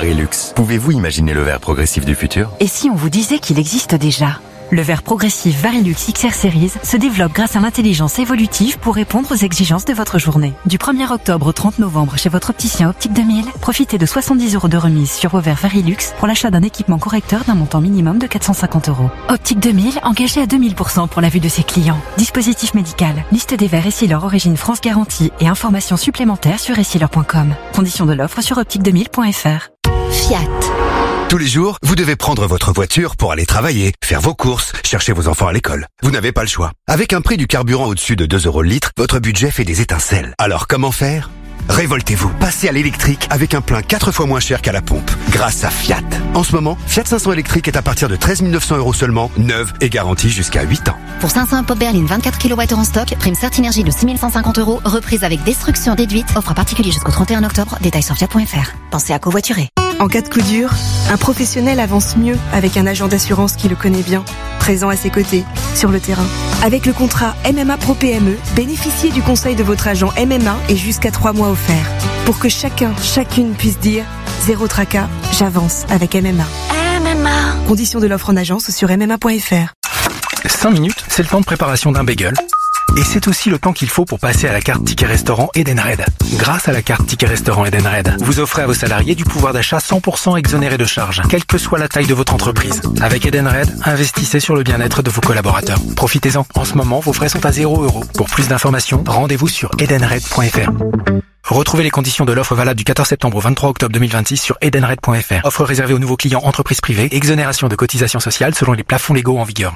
Varilux. Pouvez-vous imaginer le verre progressif du futur ? Et si on vous disait qu'il existe déjà ? Le verre progressif Varilux XR Series se développe grâce à l'intelligence évolutive pour répondre aux exigences de votre journée. Du 1er octobre au 30 novembre chez votre opticien Optique 2000, profitez de 70 € de remise sur vos verres Varilux pour l'achat d'un équipement correcteur d'un montant minimum de 450 €. Optique 2000, engagé à 2000% pour la vue de ses clients. Dispositif médical, liste des verres Essilor Origine France Garantie et informations supplémentaires sur essilor.com. Conditions de l'offre sur optique2000.fr. Fiat. Tous les jours, vous devez prendre votre voiture pour aller travailler, faire vos courses, chercher vos enfants à l'école. Vous n'avez pas le choix. Avec un prix du carburant au-dessus de 2 € le litre, votre budget fait des étincelles. Alors comment faire ? Révoltez-vous. Passez à l'électrique avec un plein 4 fois moins cher qu'à la pompe, grâce à Fiat. En ce moment, Fiat 500 électrique est à partir de 13 900 € seulement, neuve et garantie jusqu'à 8 ans. Pour 500 pop berline 24 kWh en stock, prime Certinergie de 6 150 €, reprise avec destruction déduite, offre à particulier jusqu'au 31 octobre, détails sur fiat.fr. Pensez à covoiturer. En cas de coup dur, un professionnel avance mieux avec un agent d'assurance qui le connaît bien, présent à ses côtés, sur le terrain. Avec le contrat MMA Pro PME, bénéficiez du conseil de votre agent MMA et jusqu'à 3 mois offerts. Pour que chacune puisse dire « Zéro tracas, j'avance avec MMA ». MMA. Conditions de l'offre en agence ou sur MMA.fr. 5 minutes, c'est le temps de préparation d'un bagel. Et c'est aussi le temps qu'il faut pour passer à la carte Ticket Restaurant Edenred. Grâce à la carte Ticket Restaurant Edenred, vous offrez à vos salariés du pouvoir d'achat 100% exonéré de charges, quelle que soit la taille de votre entreprise. Avec Edenred, investissez sur le bien-être de vos collaborateurs. Profitez-en. En ce moment, vos frais sont à 0 €. Pour plus d'informations, rendez-vous sur edenred.fr. Retrouvez les conditions de l'offre valable du 14 septembre au 23 octobre 2026 sur edenred.fr. Offre réservée aux nouveaux clients entreprises privées. Exonération de cotisations sociales selon les plafonds légaux en vigueur.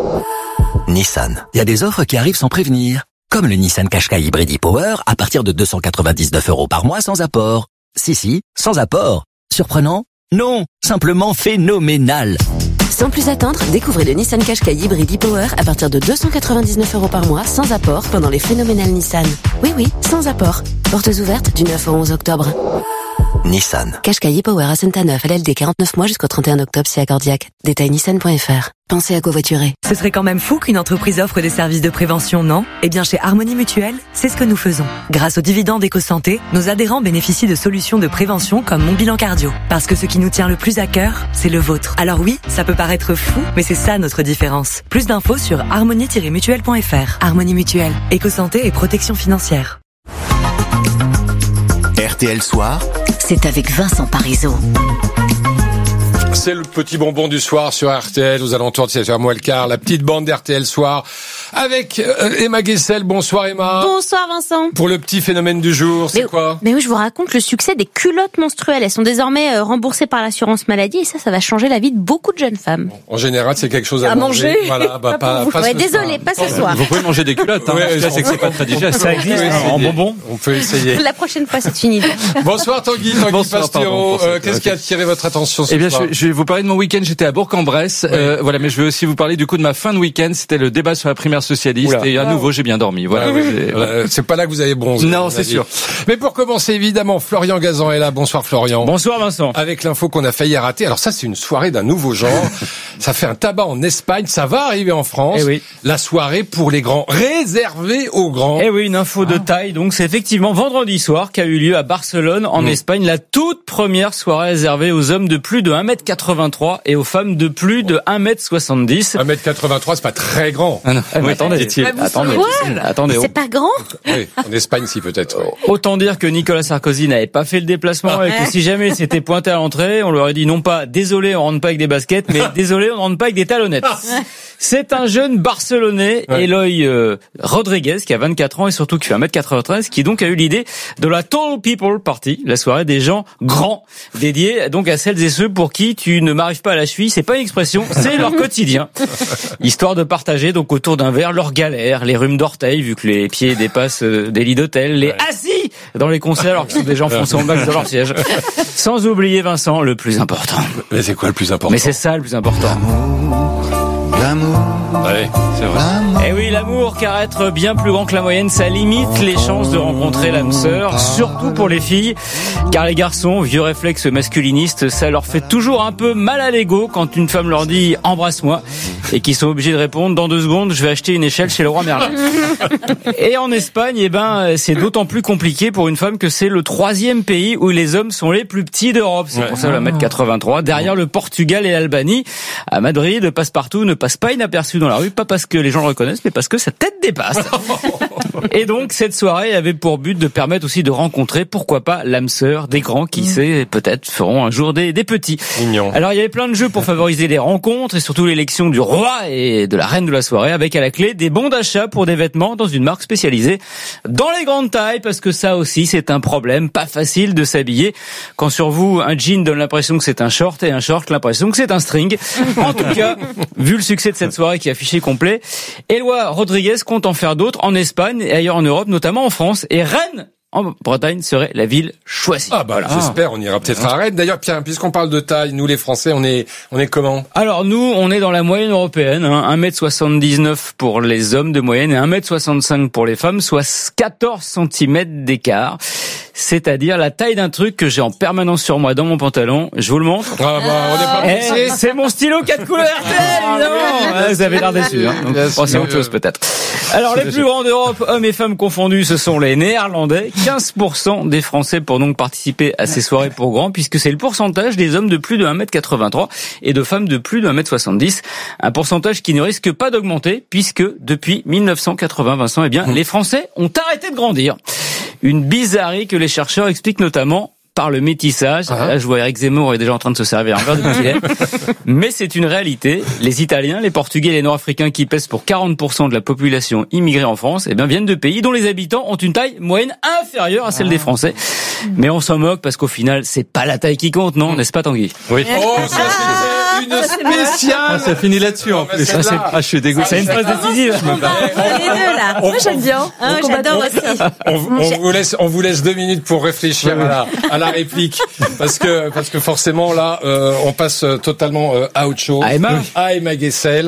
Nissan. Il y a des offres qui arrivent sans prévenir. Comme le Nissan Qashqai Hybrid e-Power à partir de 299 € par mois sans apport. Si, sans apport. Surprenant ? Non, simplement phénoménal. Sans plus attendre, découvrez le Nissan Qashqai Hybrid e-Power à partir de 299 € par mois sans apport pendant les phénoménales Nissan. Oui, sans apport. Portes ouvertes du 9 au 11 octobre. Nissan. Qashqai e-Power à Saint-Aneuf, LLD 49 mois jusqu'au 31 octobre si accordiaque. Détail nissan.fr. Pensez à covoiturer. Ce serait quand même fou qu'une entreprise offre des services de prévention, non ? Eh bien, chez Harmonie Mutuelle, c'est ce que nous faisons. Grâce aux dividendes Éco-Santé, nos adhérents bénéficient de solutions de prévention comme Mon Bilan Cardio. Parce que ce qui nous tient le plus à cœur, c'est le vôtre. Alors oui, ça peut paraître fou, mais c'est ça notre différence. Plus d'infos sur harmonie-mutuelle.fr. Harmonie Mutuelle, Éco-Santé et protection financière. RTL Soir, C'est avec Vincent Parisot. C'est le petit bonbon du soir sur RTL, aux alentours de 7h moins le quart, la petite bande d'RTL Soir, avec Emma Guessel. Bonsoir Emma. Bonsoir Vincent. Pour le petit phénomène du jour, c'est quoi ? Mais oui, je vous raconte le succès des culottes menstruelles. Elles sont désormais remboursées par l'assurance maladie et ça va changer la vie de beaucoup de jeunes femmes. En général, c'est quelque chose à manger. Voilà, pas ouais, désolé, pas ce soir. Vous pouvez manger des culottes, hein. Ouais, c'est que c'est pas très digeste. Ça existe en bonbons. On peut essayer. La prochaine fois, c'est une idée. Bonsoir Tanguy Pastureau. Qu'est-ce qui a attiré votre attention ce soir ? Je vais vous parler de mon week-end. J'étais à Bourg-en-Bresse. Voilà, mais je vais aussi vous parler du coup de ma fin de week-end. C'était le débat sur la primaire socialiste. Oula. Et à nouveau, j'ai bien dormi. Voilà. C'est pas là que vous avez bronzé. Non, c'est sûr. Mais pour commencer, évidemment, Florian Gazan est là. Bonsoir Florian. Bonsoir Vincent. Avec l'info qu'on a failli rater. Alors ça, c'est une soirée d'un nouveau genre. Ça fait un tabac en Espagne. Ça va arriver en France. Eh oui. La soirée pour les grands, réservée aux grands. Eh oui, une info de taille. Donc c'est effectivement vendredi soir qu'a eu lieu à Barcelone, en Espagne, la toute première soirée réservée aux hommes de plus de 1m83 et aux femmes de plus de 1m70. 1m83, c'est pas très grand. Ah non. Oui, attendez. Attendez. C'est pas grand? Oui, en Espagne, si peut-être. Ouais. Autant dire que Nicolas Sarkozy n'avait pas fait le déplacement et que si jamais il s'était pointé à l'entrée, on lui aurait dit non pas désolé, on rentre pas avec des baskets, mais désolé, on rentre pas avec des talonnettes. C'est un jeune Barcelonais, Eloy Rodriguez, qui a 24 ans et surtout qui fait 1m93, qui donc a eu l'idée de la Tall People Party, la soirée des gens grands, dédiée donc à celles et ceux pour qui tu ne m'arrives pas à la cheville. C'est pas une expression, c'est leur quotidien. Histoire de partager donc autour d'un verre leurs galères, les rhumes d'orteils vu que les pieds dépassent des lits d'hôtel, les assis dans les concerts alors qu'ils sont des gens foncés en max dans leur siège. Sans oublier Vincent, le plus important. Mais c'est quoi le plus important? Mais c'est ça le plus important. L'amour Ouais, c'est vrai. Eh oui, l'amour, car être bien plus grand que la moyenne, ça limite les chances de rencontrer l'âme sœur, surtout pour les filles. Car les garçons, vieux réflexes masculinistes, ça leur fait toujours un peu mal à l'ego quand une femme leur dit « embrasse-moi » et qu'ils sont obligés de répondre « dans 2 secondes, je vais acheter une échelle chez le roi Merlin ». Et en Espagne, c'est d'autant plus compliqué pour une femme que c'est le 3e pays où les hommes sont les plus petits d'Europe. C'est pour ça le 1m83, derrière le Portugal et l'Albanie. À Madrid, Passepartout ne passe pas inaperçu dans la rue, pas parce que les gens le reconnaissent, mais parce que sa tête dépasse. Et donc, cette soirée avait pour but de permettre aussi de rencontrer, pourquoi pas, l'âme sœur des grands qui sait, peut-être feront un jour des petits. Mignon. Alors, il y avait plein de jeux pour favoriser les rencontres et surtout l'élection du roi et de la reine de la soirée, avec à la clé des bons d'achat pour des vêtements dans une marque spécialisée dans les grandes tailles, parce que ça aussi, c'est un problème, pas facile de s'habiller quand sur vous, un jean donne l'impression que c'est un short et un short l'impression que c'est un string. En tout cas, vu le succès de cette soirée qui est affiché complet, Éloi Rodriguez compte en faire d'autres en Espagne et ailleurs en Europe, notamment en France. Et Rennes, en Bretagne, serait la ville choisie. Ah bah j'espère, on ira peut-être à Rennes. D'ailleurs, Pierre, puisqu'on parle de taille, nous les Français, on est comment? Alors nous, on est dans la moyenne européenne, 1m79 pour les hommes de moyenne et 1m65 pour les femmes, soit 14 cm d'écart. C'est-à-dire la taille d'un truc que j'ai en permanence sur moi dans mon pantalon. Je vous le montre. Ah bah, on n'est pas pressé. C'est mon stylo 4 couleurs RTL, évidemment. Vous avez l'air déçus, hein. Donc, c'est autre chose peut-être. Alors, les plus grands d'Europe, hommes et femmes confondus, ce sont les Néerlandais. 15% des Français pour donc participer à ces soirées pour grands, puisque c'est le pourcentage des hommes de plus de 1m83 et de femmes de plus de 1m70. Un pourcentage qui ne risque pas d'augmenter, puisque depuis 1980, Vincent, les Français ont arrêté de grandir. Une bizarrerie que les chercheurs expliquent notamment par le métissage. Là, je vois Eric Zemmour est déjà en train de se servir un verre de pilet. Mais c'est une réalité. Les Italiens, les Portugais et les Nord-Africains qui pèsent pour 40% de la population immigrée en France, viennent de pays dont les habitants ont une taille moyenne inférieure à celle des Français. Mais on s'en moque parce qu'au final, c'est pas la taille qui compte, non? N'est-ce pas, Tanguy? Oui. Oh, ça c'est une spéciale. Ça finit là-dessus, en plus. Je suis dégoûté. C'est une phase décisive. Les deux, là. Moi, j'aime bien. J'adore aussi. On vous laisse 2 minutes pour réfléchir à la réplique. Parce que forcément, là, on passe totalement à autre chose. À Emma Guessel,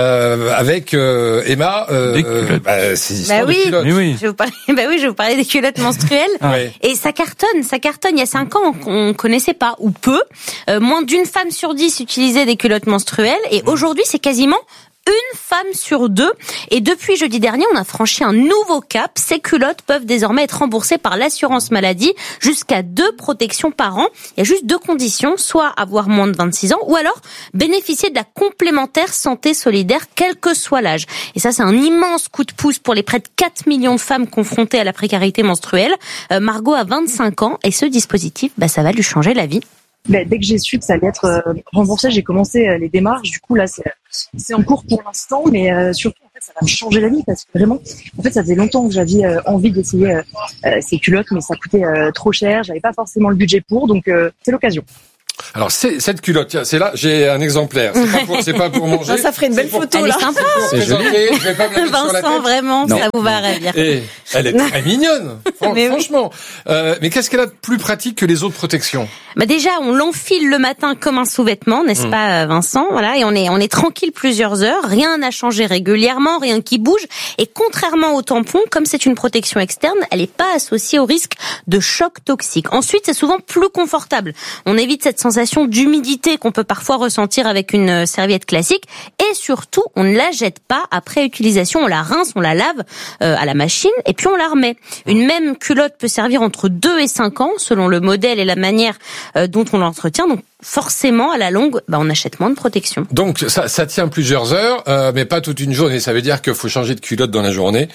avec, Emma, c'est l'histoire de culottes. Oui. Je vais vous parler des culottes menstruelles. Et ça cartonne. Il y a 5 ans, on connaissait pas, ou peu. Moins d'une femme sur 10 utilisait des culottes menstruelles. Et aujourd'hui, c'est quasiment une femme sur 2. Et depuis jeudi dernier, on a franchi un nouveau cap. Ces culottes peuvent désormais être remboursées par l'assurance maladie jusqu'à 2 protections par an. Il y a juste 2 conditions, soit avoir moins de 26 ans ou alors bénéficier de la complémentaire santé solidaire, quel que soit l'âge. Et ça, c'est un immense coup de pouce pour les près de 4 millions de femmes confrontées à la précarité menstruelle. Margot a 25 ans et ce dispositif, ça va lui changer la vie. Dès que j'ai su que ça allait être remboursé, j'ai commencé les démarches. Du coup, là, c'est en cours pour l'instant, mais surtout, en fait, ça va me changer la vie parce que vraiment, en fait, ça faisait longtemps que j'avais envie d'essayer ces culottes, mais ça coûtait trop cher. J'avais pas forcément le budget pour, donc c'est l'occasion. Alors cette culotte, tiens, c'est là, j'ai un exemplaire. C'est pas pour manger. Ça ferait une belle photo là. C'est sympa. C'est joli. Je vais pas me mettre sur la tête. Vincent, vraiment, ça vous va ravir. Et elle est très mignonne. Franchement. Mais qu'est-ce qu'elle a de plus pratique que les autres protections? Déjà, on l'enfile le matin comme un sous-vêtement, n'est-ce pas, Vincent? Voilà, et on est tranquille plusieurs heures. Rien n'a changé régulièrement, rien qui bouge. Et contrairement au tampon, comme c'est une protection externe, elle n'est pas associée au risque de choc toxique. Ensuite, c'est souvent plus confortable. On évite cette sensation d'humidité qu'on peut parfois ressentir avec une serviette classique. Et surtout, on ne la jette pas après utilisation. On la rince, on la lave à la machine et puis on la remet. Une même culotte peut servir entre 2 et 5 ans selon le modèle et la manière dont on l'entretient. Donc forcément, à la longue, on achète moins de protection. Donc ça tient plusieurs heures, mais pas toute une journée. Ça veut dire qu'il faut changer de culotte dans la journée.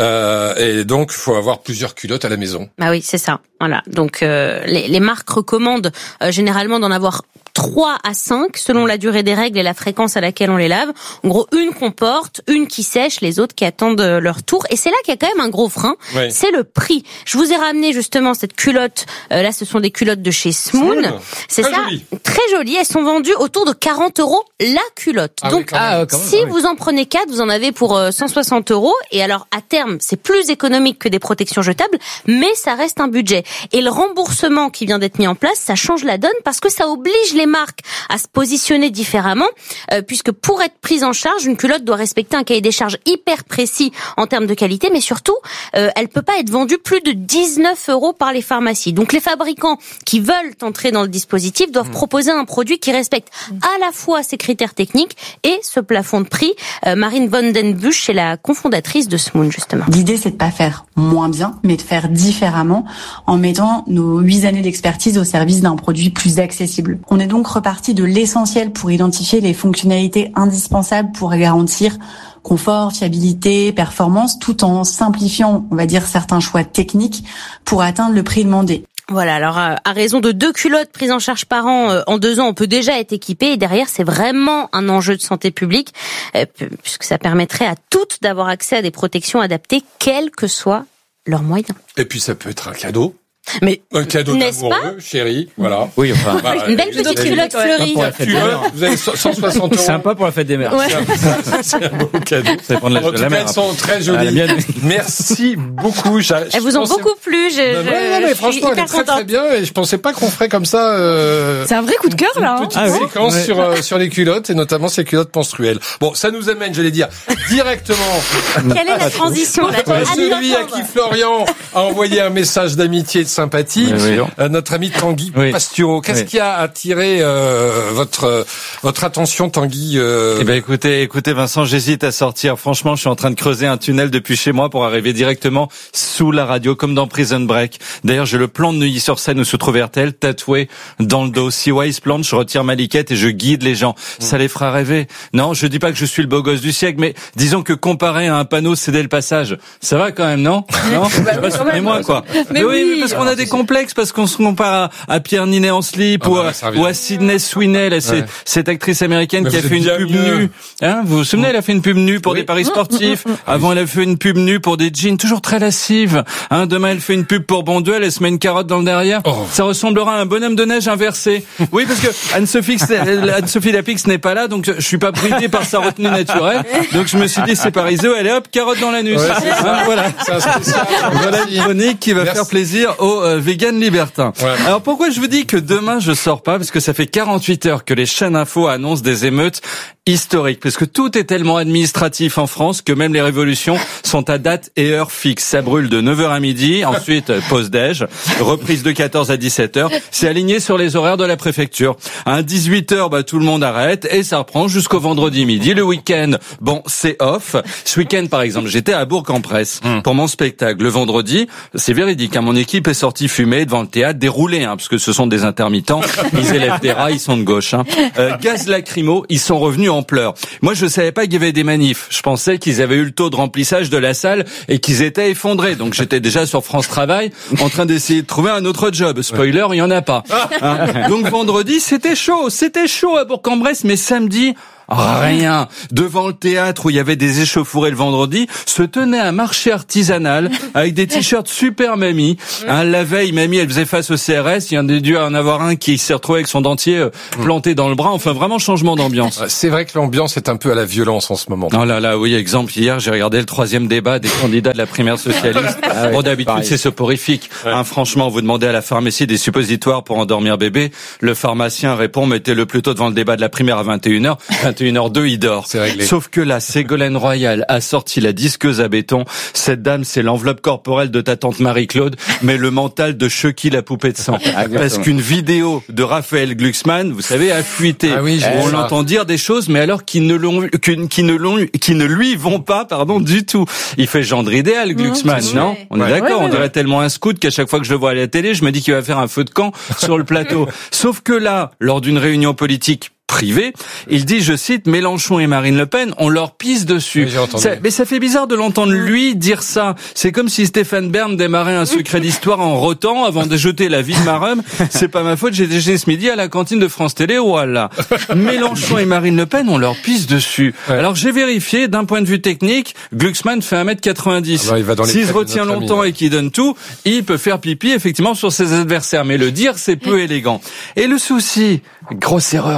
Et donc, il faut avoir plusieurs culottes à la maison. Oui, c'est ça. Voilà. Donc les marques recommandent généralement d'en avoir 3 à 5 selon la durée des règles et la fréquence à laquelle on les lave. En gros, une qu'on porte, une qui sèche, les autres qui attendent leur tour. Et c'est là qu'il y a quand même un gros frein, c'est le prix. Je vous ai ramené justement cette culotte. Là, ce sont des culottes de chez Smoon. C'est ça, très jolies. Elles sont vendues autour de 40 € la culotte. Donc, si vous en prenez 4, vous en avez pour 160 €. Et alors, à terme, c'est plus économique que des protections jetables, mais ça reste un budget. Et le remboursement qui vient d'être mis en place, ça change la donne parce que ça oblige les les marques à se positionner différemment, puisque pour être prise en charge, une culotte doit respecter un cahier des charges hyper précis en termes de qualité, mais surtout, elle peut pas être vendue plus de 19 € par les pharmacies. Donc les fabricants qui veulent entrer dans le dispositif doivent proposer un produit qui respecte à la fois ces critères techniques et ce plafond de prix. Marine Vandenbusch est la cofondatrice de Smoon, justement. L'idée, c'est de pas faire moins bien, mais de faire différemment en mettant nos 8 années d'expertise au service d'un produit plus accessible. On est donc reparti de l'essentiel pour identifier les fonctionnalités indispensables pour garantir confort, fiabilité, performance, tout en simplifiant, on va dire, certains choix techniques pour atteindre le prix demandé. Voilà, alors à raison de 2 culottes prises en charge par an en 2 ans, on peut déjà être équipé, et derrière c'est vraiment un enjeu de santé publique, puisque ça permettrait à toutes d'avoir accès à des protections adaptées, quels que soient leurs moyens. Et puis ça peut être un cadeau. Mais un cadeau d'amoureux, chérie, voilà. Oui, enfin, une belle petite culotte fleurie. Vous avez 160 €. Sympa pour la fête des mères. Ouais. C'est un beau cadeau. Ça dépend de l'âge de la mère. Elles sont très jolies. Merci beaucoup. Elles vous ont beaucoup plu. Mais franchement, elle est très très bien. Et je pensais pas qu'on ferait comme ça. C'est un vrai coup de cœur là. Une petite séquence sur les culottes et notamment ces culottes menstruelles. Bon, ça nous amène, j'allais dire, directement. Quelle est la transition là? Celui à qui Florian a envoyé un message d'amitié et de sympathie, notre ami Tanguy Pastureau. Qu'est-ce qui a attiré votre attention, Tanguy Eh ben écoutez Vincent, j'hésite à sortir. Franchement, je suis en train de creuser un tunnel depuis chez moi pour arriver directement sous la radio, comme dans Prison Break. D'ailleurs, j'ai le plan de Neuilly-sur-Seine où se trouve RTL tatoué dans le dos. Si Wise plante, je retire ma liquette et je guide les gens. Ça les fera rêver. Non, je dis pas que je suis le beau gosse du siècle, mais disons que comparé à un panneau céder le passage, ça va quand même, non? Non? Souvenez-moi, quoi. Mais oui, parce qu'on a des complexes, parce qu'on se compare à Pierre Ninet en slip ou à Sydney Sweeney, là, cette actrice américaine qui a fait une pub nue. Hein, vous vous souvenez, elle a fait une pub nue pour des paris sportifs. Avant, elle a fait une pub nue pour des jeans, toujours très lascive. Hein, demain, elle fait une pub pour Bonduelle, elle se met une carotte dans le derrière. Ça ressemblera à un bonhomme de neige inversé. Oui, parce que Anne-Sophie Lapix n'est pas là, donc je suis pas bridé par sa retenue naturelle. Donc je me suis dit, c'est Pariseux, allez hop, carotte dans l'anus. Voilà. Voilà une chronique qui va faire plaisir aux vegan libertins. Ouais. Alors pourquoi je vous dis que demain je sors pas? Parce que ça fait 48 heures que les chaînes info annoncent des émeutes historiques. Parce que tout est tellement administratif en France que même les révolutions sont à date et heure fixe. Ça brûle de 9h à midi, ensuite pause déj, reprise de 14 à 17h. C'est aligné sur les horaires de la préfecture. À 18h, tout le monde arrête et ça reprend jusqu'au vendredi midi. Le week-end, c'est off. Ce week-end, par exemple, j'étais à Bourg-en-Bresse pour mon spectacle. Le vendredi, c'est véridique, mon équipe est sortie fumer devant le théâtre, déroulée, parce que ce sont des intermittents, ils élèvent des rats, ils sont de gauche. Gaz lacrymo, ils sont revenus en pleurs. Moi, je savais pas qu'il y avait des manifs. Je pensais qu'ils avaient eu le taux de remplissage de la salle et qu'ils étaient effondrés. Donc j'étais déjà sur France Travail en train d'essayer de trouver un autre job. Spoiler, il y en a pas. Donc vendredi, c'était chaud à Bourg-en-Bresse, mais samedi, rien. Devant le théâtre où il y avait des échauffourées le vendredi, se tenait un marché artisanal avec des t-shirts super mamie. La veille, mamie, elle faisait face au CRS. Il y en a dû en avoir un qui s'est retrouvé avec son dentier planté dans le bras. Enfin, vraiment changement d'ambiance. C'est vrai que l'ambiance est un peu à la violence en ce moment. Oh là, oui, exemple, hier, j'ai regardé le 3e débat des candidats de la primaire socialiste. Bon, d'habitude, c'est soporifique. Franchement, vous demandez à la pharmacie des suppositoires pour endormir bébé. Le pharmacien répond, mettez-le plutôt devant le débat de la primaire à 21h. 21h02, il dort. Sauf que là, Ségolène Royal a sorti la disqueuse à béton. Cette dame, c'est l'enveloppe corporelle de ta tante Marie-Claude, mais le mental de Chucky, la poupée de sang. Parce qu'une vidéo de Raphaël Glucksmann, vous savez, a fuité. On l'entend dire des choses, mais alors qui ne lui vont pas, du tout. Il fait gendre idéal, Glucksmann, non? On est d'accord, on dirait tellement un scout qu'à chaque fois que je le vois à la télé, je me dis qu'il va faire un feu de camp sur le plateau. Sauf que là, lors d'une réunion politique privé, il dit, je cite, Mélenchon et Marine Le Pen, on leur pisse dessus. Mais ça fait bizarre de l'entendre lui dire ça. C'est comme si Stéphane Bern démarrait un secret d'histoire en rotant avant de jeter la vie de ma rhum. C'est pas ma faute, j'ai déjeuné ce midi à la cantine de France Télé, voilà. Mélenchon et Marine Le Pen, on leur pisse dessus. Alors j'ai vérifié, d'un point de vue technique, Glucksmann fait 1m90. S'il se retient longtemps et qu'il donne tout, il peut faire pipi effectivement sur ses adversaires. Mais le dire, c'est peu élégant. Et le souci, grosse erreur, n'a jamais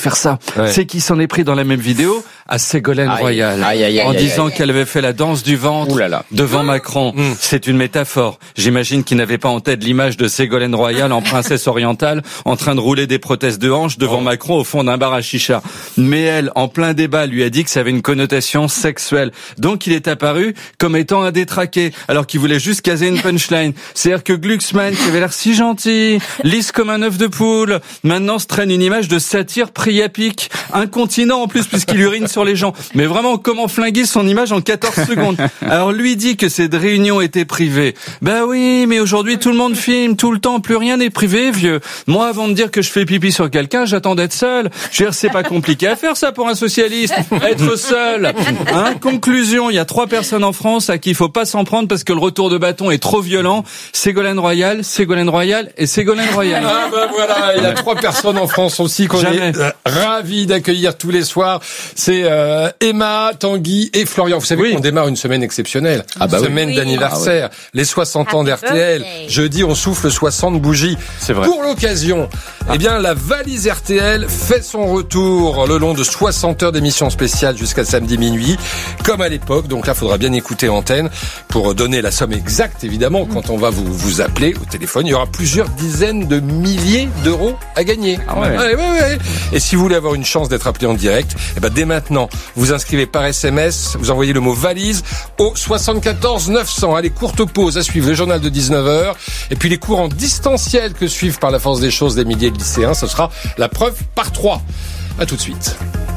faire ça. C'est qu'il s'en est pris dans la même vidéo à Ségolène Royal en disant qu'elle avait fait la danse du ventre devant Macron. C'est une métaphore. J'imagine qu'il n'avait pas en tête l'image de Ségolène Royal en princesse orientale en train de rouler des prothèses de hanche devant Macron au fond d'un bar à chicha. Mais elle, en plein débat, lui a dit que ça avait une connotation sexuelle. Donc il est apparu comme étant un détraqué, alors qu'il voulait juste caser une punchline. C'est-à-dire que Glucksmann, qui avait l'air si gentil, lisse comme un œuf de poule, maintenant se traîne une image de satyre pris à pic, incontinent en plus puisqu'il urine sur les gens. Mais vraiment, comment flinguer son image en 14 secondes? Alors lui dit que cette réunion était privée. Ben oui, mais aujourd'hui tout le monde filme, tout le temps, plus rien n'est privé, vieux. Moi, avant de dire que je fais pipi sur quelqu'un, j'attends d'être seul. Je veux dire, c'est pas compliqué à faire ça pour un socialiste, être seul. Hein, conclusion, il y a 3 personnes en France à qui il faut pas s'en prendre parce que le retour de bâton est trop violent. Ségolène Royal, Ségolène Royal et Ségolène Royal. Ah ben voilà, il y a 3 personnes en France aussi qu'on est ravis d'accueillir tous les soirs. C'est Emma, Tanguy et Florian. Vous savez qu'on démarre une semaine exceptionnelle, semaine d'anniversaire, les 60 ans d'RTL. Jeudi, on souffle 60 bougies. C'est vrai. Pour l'occasion, eh bien, la valise RTL fait son retour le long de 60 heures d'émissions spéciales jusqu'à samedi minuit, comme à l'époque. Donc là, il faudra bien écouter Antenne pour donner la somme exacte, évidemment, quand on va vous appeler au téléphone. Il y aura plusieurs dizaines de milliers d'euros à gagner. Ah ouais. Ouais. Et si vous voulez avoir une chance d'être appelé en direct, eh ben, dès maintenant, vous inscrivez par SMS, vous envoyez le mot valise au 74 900. Allez, courte pause à suivre le journal de 19h. Et puis les cours en distanciel que suivent par la force des choses des milliers de lycéens, ce sera la preuve par 3. À tout de suite.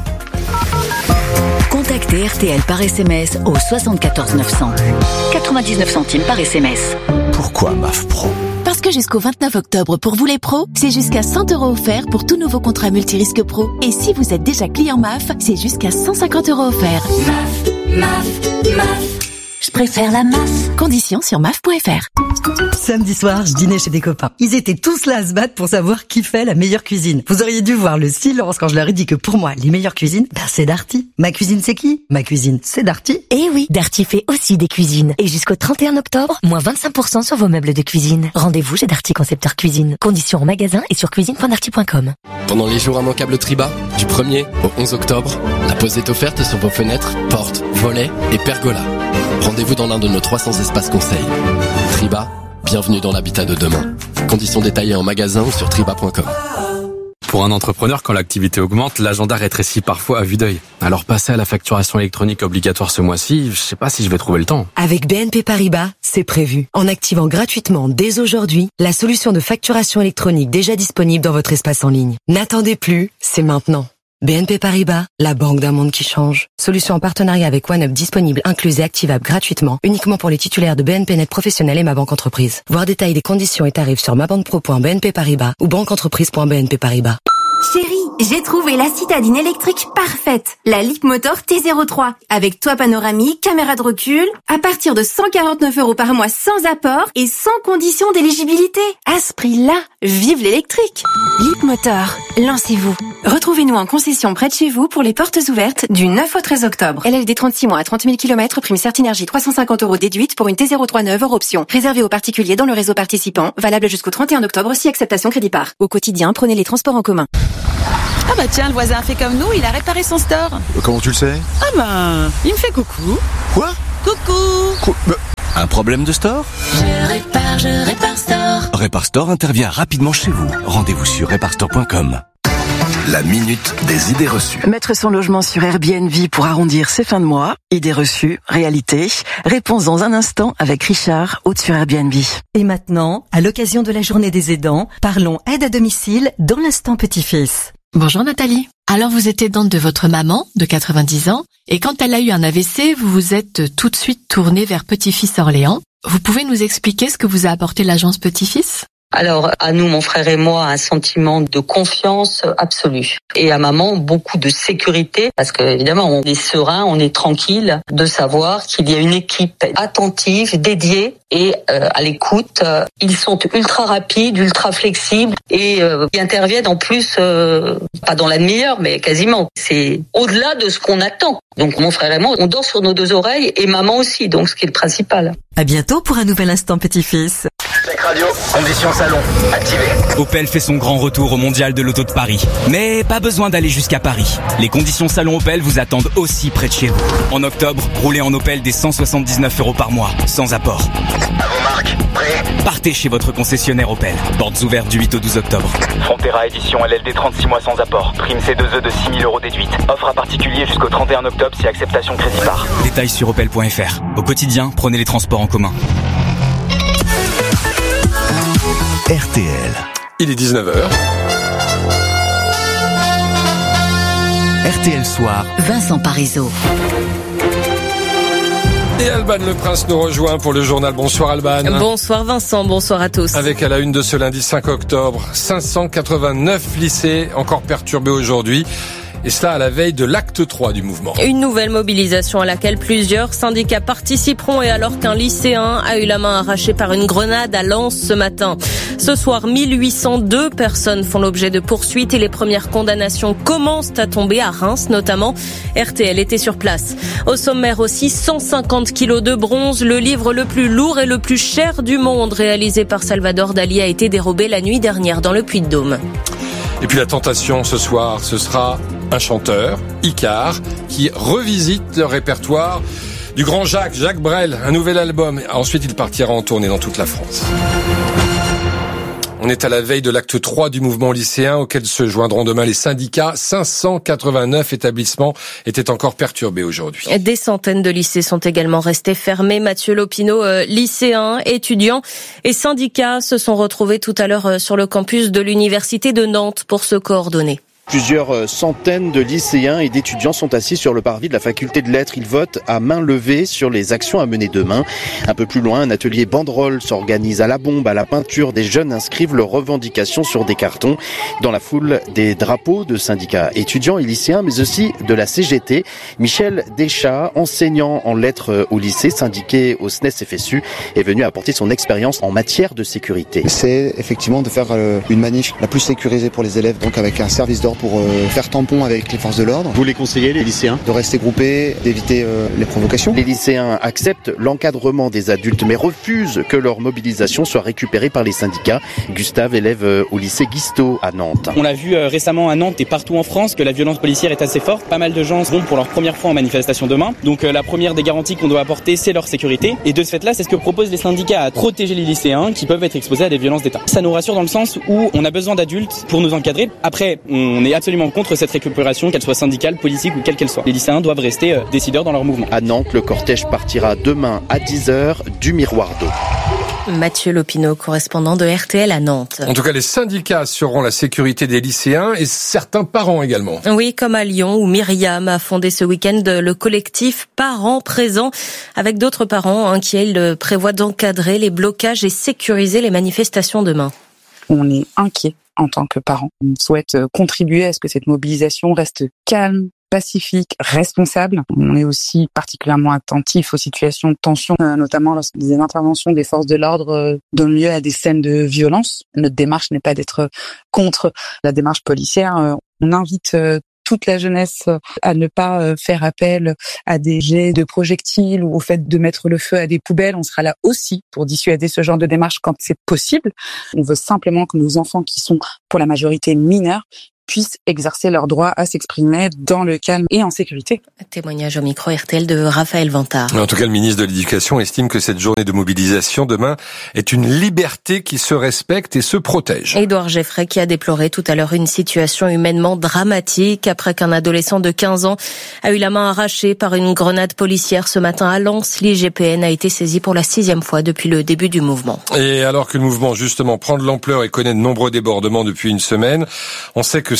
Contactez RTL par SMS au 74 900. 99 centimes par SMS. Pourquoi MAF Pro ? Parce que jusqu'au 29 octobre, pour vous les pros, c'est jusqu'à 100 € offerts pour tout nouveau contrat multirisque pro. Et si vous êtes déjà client MAF, c'est jusqu'à 150 € offerts. MAF. Je préfère la MAF. Conditions sur MAF.fr. Samedi soir, je dînais chez des copains. Ils étaient tous là à se battre pour savoir qui fait la meilleure cuisine. Vous auriez dû voir le silence quand je leur ai dit que pour moi, les meilleures cuisines, c'est Darty. Ma cuisine, c'est qui? Ma cuisine, c'est Darty. Eh oui, Darty fait aussi des cuisines. Et jusqu'au 31 octobre, moins 25% sur vos meubles de cuisine. Rendez-vous chez Darty Concepteur Cuisine. Conditions en magasin et sur cuisine.darty.com. Pendant les jours immanquables Triba, du 1er au 11 octobre, la pause est offerte sur vos fenêtres, portes, volets et pergolas. Rendez-vous dans l'un de nos 300 espaces conseils. Triba, bienvenue dans l'habitat de demain. Conditions détaillées en magasin ou sur triba.com. Pour un entrepreneur, quand l'activité augmente, l'agenda rétrécit parfois à vue d'œil. Alors passer à la facturation électronique obligatoire ce mois-ci, je sais pas si je vais trouver le temps. Avec BNP Paribas, c'est prévu. En activant gratuitement dès aujourd'hui la solution de facturation électronique déjà disponible dans votre espace en ligne. N'attendez plus, c'est maintenant. BNP Paribas, la banque d'un monde qui change. Solution en partenariat avec OneUp disponible, incluse et activable gratuitement, uniquement pour les titulaires de BNP Net Professionnel et Ma Banque Entreprise. Voir détail des conditions et tarifs sur mabanquepro.bnp Paribas ou banqueentreprise.bnp Paribas. Chérie, j'ai trouvé la citadine électrique parfaite, la Leapmotor T03, avec toit panoramique, caméra de recul, à partir de 149 € par mois sans apport et sans condition d'éligibilité. À ce prix-là, vive l'électrique. Leapmotor, lancez-vous. Retrouvez-nous en concession près de chez vous pour les portes ouvertes du 9 au 13 octobre. LLD 36 mois à 30 000 km, prime Certinergie 350 € déduite pour une T03 neuve hors option. Réservé aux particuliers dans le réseau participant, valable jusqu'au 31 octobre si acceptation crédit par. Au quotidien, prenez les transports en commun. Ah bah tiens, le voisin fait comme nous, il a réparé son store. Comment tu le sais? Ah bah, il me fait coucou. Quoi? Coucou. Un problème de store? Je répare store. Répar Store intervient rapidement chez vous. Rendez-vous sur reparstore.com. La minute des idées reçues. Mettre son logement sur Airbnb pour arrondir ses fins de mois. Idées reçues, réalité. Réponse dans un instant avec Richard, hôte sur Airbnb. Et maintenant, à l'occasion de la journée des aidants, parlons aide à domicile dans l'instant petit-fils. Bonjour Nathalie. Alors vous êtes aidante de votre maman, de 90 ans, et quand elle a eu un AVC, vous vous êtes tout de suite tournée vers Petit-Fils Orléans. Vous pouvez nous expliquer ce que vous a apporté l'agence Petit-Fils ? Alors, à nous, mon frère et moi, un sentiment de confiance absolue. Et à maman, beaucoup de sécurité, parce que évidemment, on est serein, on est tranquille de savoir qu'il y a une équipe attentive, dédiée et à l'écoute. Ils sont ultra rapides, ultra flexibles et ils interviennent en plus, pas dans la demi-heure, mais quasiment. C'est au-delà de ce qu'on attend. Donc, mon frère et moi, on dort sur nos deux oreilles et maman aussi, donc ce qui est le principal. À bientôt pour un nouvel instant petit-fils. Tech Radio, conditions salon, activé. Opel fait son grand retour au Mondial de l'Auto de Paris. Mais pas besoin d'aller jusqu'à Paris. Les conditions salon Opel vous attendent aussi près de chez vous. En octobre, roulez en Opel dès 179 € par mois, sans apport. À vos marques, prêts ? Partez chez votre concessionnaire Opel. Portes ouvertes du 8 au 12 octobre. Frontera édition LLD 36 mois sans apport. Prime C2E de 6 000 € déduite. Offre à particulier jusqu'au 31 octobre si acceptation crédit par. Détails sur opel.fr. Au quotidien, prenez les transports en commun. RTL. Il est 19h. RTL Soir. Vincent Parisot. Et Alban Le Prince nous rejoint pour le journal. Bonsoir Alban. Bonsoir Vincent, bonsoir à tous. Avec à la une de ce lundi 5 octobre, 589 lycées encore perturbés aujourd'hui. Et cela à la veille de l'acte 3 du mouvement. Une nouvelle mobilisation à laquelle plusieurs syndicats participeront et alors qu'un lycéen a eu la main arrachée par une grenade à Lens ce matin. Ce soir, 1802 personnes font l'objet de poursuites et les premières condamnations commencent à tomber à Reims notamment. RTL était sur place. Au sommaire aussi, 150 kilos de bronze. Le livre le plus lourd et le plus cher du monde réalisé par Salvador Dali a été dérobé la nuit dernière dans le Puy-de-Dôme. Et puis la tentation ce soir, ce sera un chanteur, Icare, qui revisite le répertoire du grand Jacques Brel, un nouvel album. Ensuite, il partira en tournée dans toute la France. On est à la veille de l'acte 3 du mouvement lycéen auquel se joindront demain les syndicats. 589 établissements étaient encore perturbés aujourd'hui. Des centaines de lycées sont également restés fermés. Mathieu Lopineau, lycéens, étudiants et syndicats se sont retrouvés tout à l'heure sur le campus de l'université de Nantes pour se coordonner. Plusieurs centaines de lycéens et d'étudiants sont assis sur le parvis de la faculté de lettres. Ils votent à main levée sur les actions à mener demain. Un peu plus loin, un atelier banderole s'organise à la bombe, à la peinture. Des jeunes inscrivent leurs revendications sur des cartons. Dans la foule, des drapeaux de syndicats étudiants et lycéens, mais aussi de la CGT. Michel Deschat, enseignant en lettres au lycée, syndiqué au SNES-FSU, est venu apporter son expérience en matière de sécurité. C'est effectivement de faire une manif la plus sécurisée pour les élèves, donc avec un service d'ordre pour faire tampon avec les forces de l'ordre. Vous les conseillez, les lycéens ? De rester groupés, d'éviter les provocations. Les lycéens acceptent l'encadrement des adultes, mais refusent que leur mobilisation soit récupérée par les syndicats. Gustave, élève au lycée Guisteau à Nantes. On l'a vu récemment à Nantes et partout en France que la violence policière est assez forte. Pas mal de gens vont pour leur première fois en manifestation demain. Donc la première des garanties qu'on doit apporter, c'est leur sécurité. Et de ce fait-là, c'est ce que proposent les syndicats, à protéger les lycéens qui peuvent être exposés à des violences d'État. Ça nous rassure dans le sens où on a besoin d'adultes pour nous encadrer. Après, on est absolument contre cette récupération, qu'elle soit syndicale, politique ou quelle qu'elle soit. Les lycéens doivent rester décideurs dans leur mouvement. À Nantes, le cortège partira demain à 10h du Miroir d'eau. Mathieu Lopineau, correspondant de RTL à Nantes. En tout cas, les syndicats assureront la sécurité des lycéens et certains parents également. Oui, comme à Lyon où Myriam a fondé ce week-end le collectif Parents Présents avec d'autres parents qui, ils, prévoient d'encadrer les blocages et sécuriser les manifestations demain. On est inquiet en tant que parents. On souhaite contribuer à ce que cette mobilisation reste calme, pacifique, responsable. On est aussi particulièrement attentif aux situations de tension, notamment lorsque des interventions des forces de l'ordre donnent lieu à des scènes de violence. Notre démarche n'est pas d'être contre la démarche policière. On invite toute la jeunesse à ne pas faire appel à des jets de projectiles ou au fait de mettre le feu à des poubelles. On sera là aussi pour dissuader ce genre de démarche quand c'est possible. On veut simplement que nos enfants, qui sont pour la majorité mineurs, puissent exercer leur droit à s'exprimer dans le calme et en sécurité. Témoignage au micro RTL de Raphaël Vantard. En tout cas, le ministre de l'Éducation estime que cette journée de mobilisation demain est une liberté qui se respecte et se protège. Édouard Geffray qui a déploré tout à l'heure une situation humainement dramatique après qu'un adolescent de 15 ans a eu la main arrachée par une grenade policière ce matin à Lens. L'IGPN a été saisi pour la 6e fois depuis le début du mouvement. Et alors que le mouvement justement prend de l'ampleur et connaît de nombreux débordements depuis une semaine, on sait que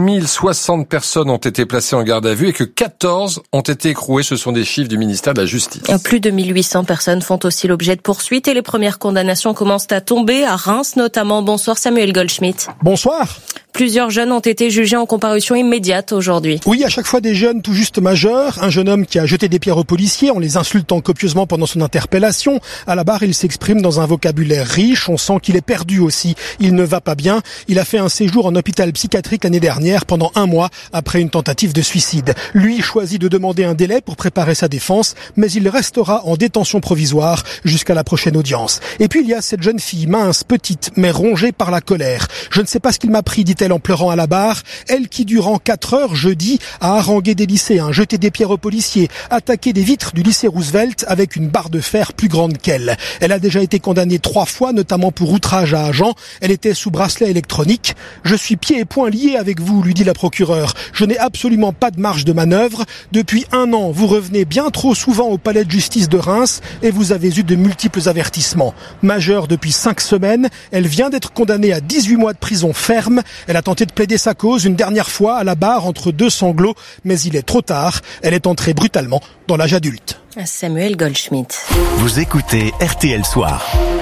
5060 personnes ont été placées en garde à vue et que 14 ont été écrouées. Ce sont des chiffres du ministère de la Justice. Plus de 1800 personnes font aussi l'objet de poursuites et les premières condamnations commencent à tomber à Reims notamment. Bonsoir Samuel Goldschmidt. Bonsoir. Plusieurs jeunes ont été jugés en comparution immédiate aujourd'hui. Oui, à chaque fois des jeunes tout juste majeurs. Un jeune homme qui a jeté des pierres aux policiers en les insultant copieusement pendant son interpellation. À la barre, il s'exprime dans un vocabulaire riche. On sent qu'il est perdu aussi. Il ne va pas bien. Il a fait un séjour en hôpital psychiatrique l'année dernière pendant 1 mois après une tentative de suicide. Lui choisit de demander un délai pour préparer sa défense, mais il restera en détention provisoire jusqu'à la prochaine audience. Et puis il y a cette jeune fille, mince, petite, mais rongée par la colère. Je ne sais pas ce qu'il m'a pris, dit-elle en pleurant à la barre. Elle qui, durant 4 heures, jeudi, a harangué des lycéens, jeté des pierres aux policiers, attaqué des vitres du lycée Roosevelt avec une barre de fer plus grande qu'elle. Elle a déjà été condamnée 3 fois, notamment pour outrage à agent. Elle était sous bracelet électronique. « Je suis pieds et poings liés avec vous », lui dit la procureure. « Je n'ai absolument pas de marge de manœuvre. Depuis 1 an, vous revenez bien trop souvent au palais de justice de Reims et vous avez eu de multiples avertissements. » Majeure depuis 5 semaines, elle vient d'être condamnée à 18 mois de prison ferme. Elle a tenté de plaider sa cause une dernière fois à la barre entre 2 sanglots, mais il est trop tard. Elle est entrée brutalement dans l'âge adulte. Samuel Goldschmidt. Vous écoutez RTL Soir.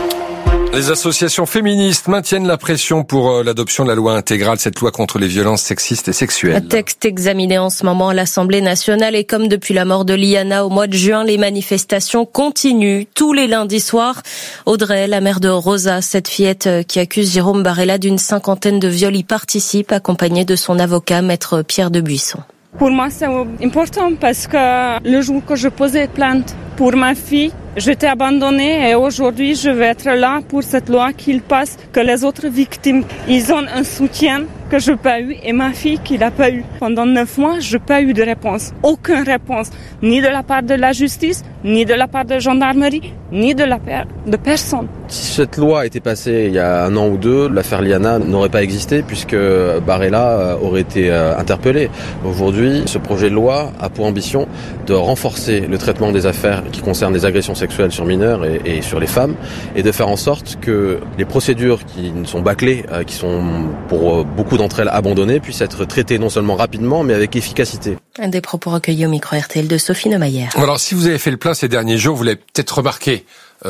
Les associations féministes maintiennent la pression pour l'adoption de la loi intégrale, cette loi contre les violences sexistes et sexuelles. Un texte examiné en ce moment à l'Assemblée nationale et comme depuis la mort de Liana au mois de juin, les manifestations continuent tous les lundis soirs. Audrey, la mère de Rosa, cette fillette qui accuse Jérôme Barella d'une 50aine de viols, y participe, accompagnée de son avocat, maître Pierre Debuisson. Pour moi, c'est important parce que le jour que je posais plainte pour ma fille, j'étais abandonnée et aujourd'hui, je vais être là pour cette loi qu'il passe, que les autres victimes, ils ont un soutien que je n'ai pas eu et ma fille qui l'a pas eu. Pendant 9 mois, je n'ai pas eu de réponse. Aucune réponse. Ni de la part de la justice, ni de la part de la gendarmerie, ni de la part de personne. Si cette loi a été passée il y a 1 an ou 2, l'affaire Liana n'aurait pas existé puisque Barella aurait été interpellé. Aujourd'hui, ce projet de loi a pour ambition de renforcer le traitement des affaires qui concernent les agressions sexuelles sur mineurs et sur les femmes et de faire en sorte que les procédures qui sont bâclées, qui sont pour beaucoup d'entre elles abandonnées, puissent être traitées non seulement rapidement mais avec efficacité. Un des propos recueillis au micro RTL de Sophie Neumayer. Alors si vous avez fait le plein ces derniers jours, vous l'avez peut-être remarqué.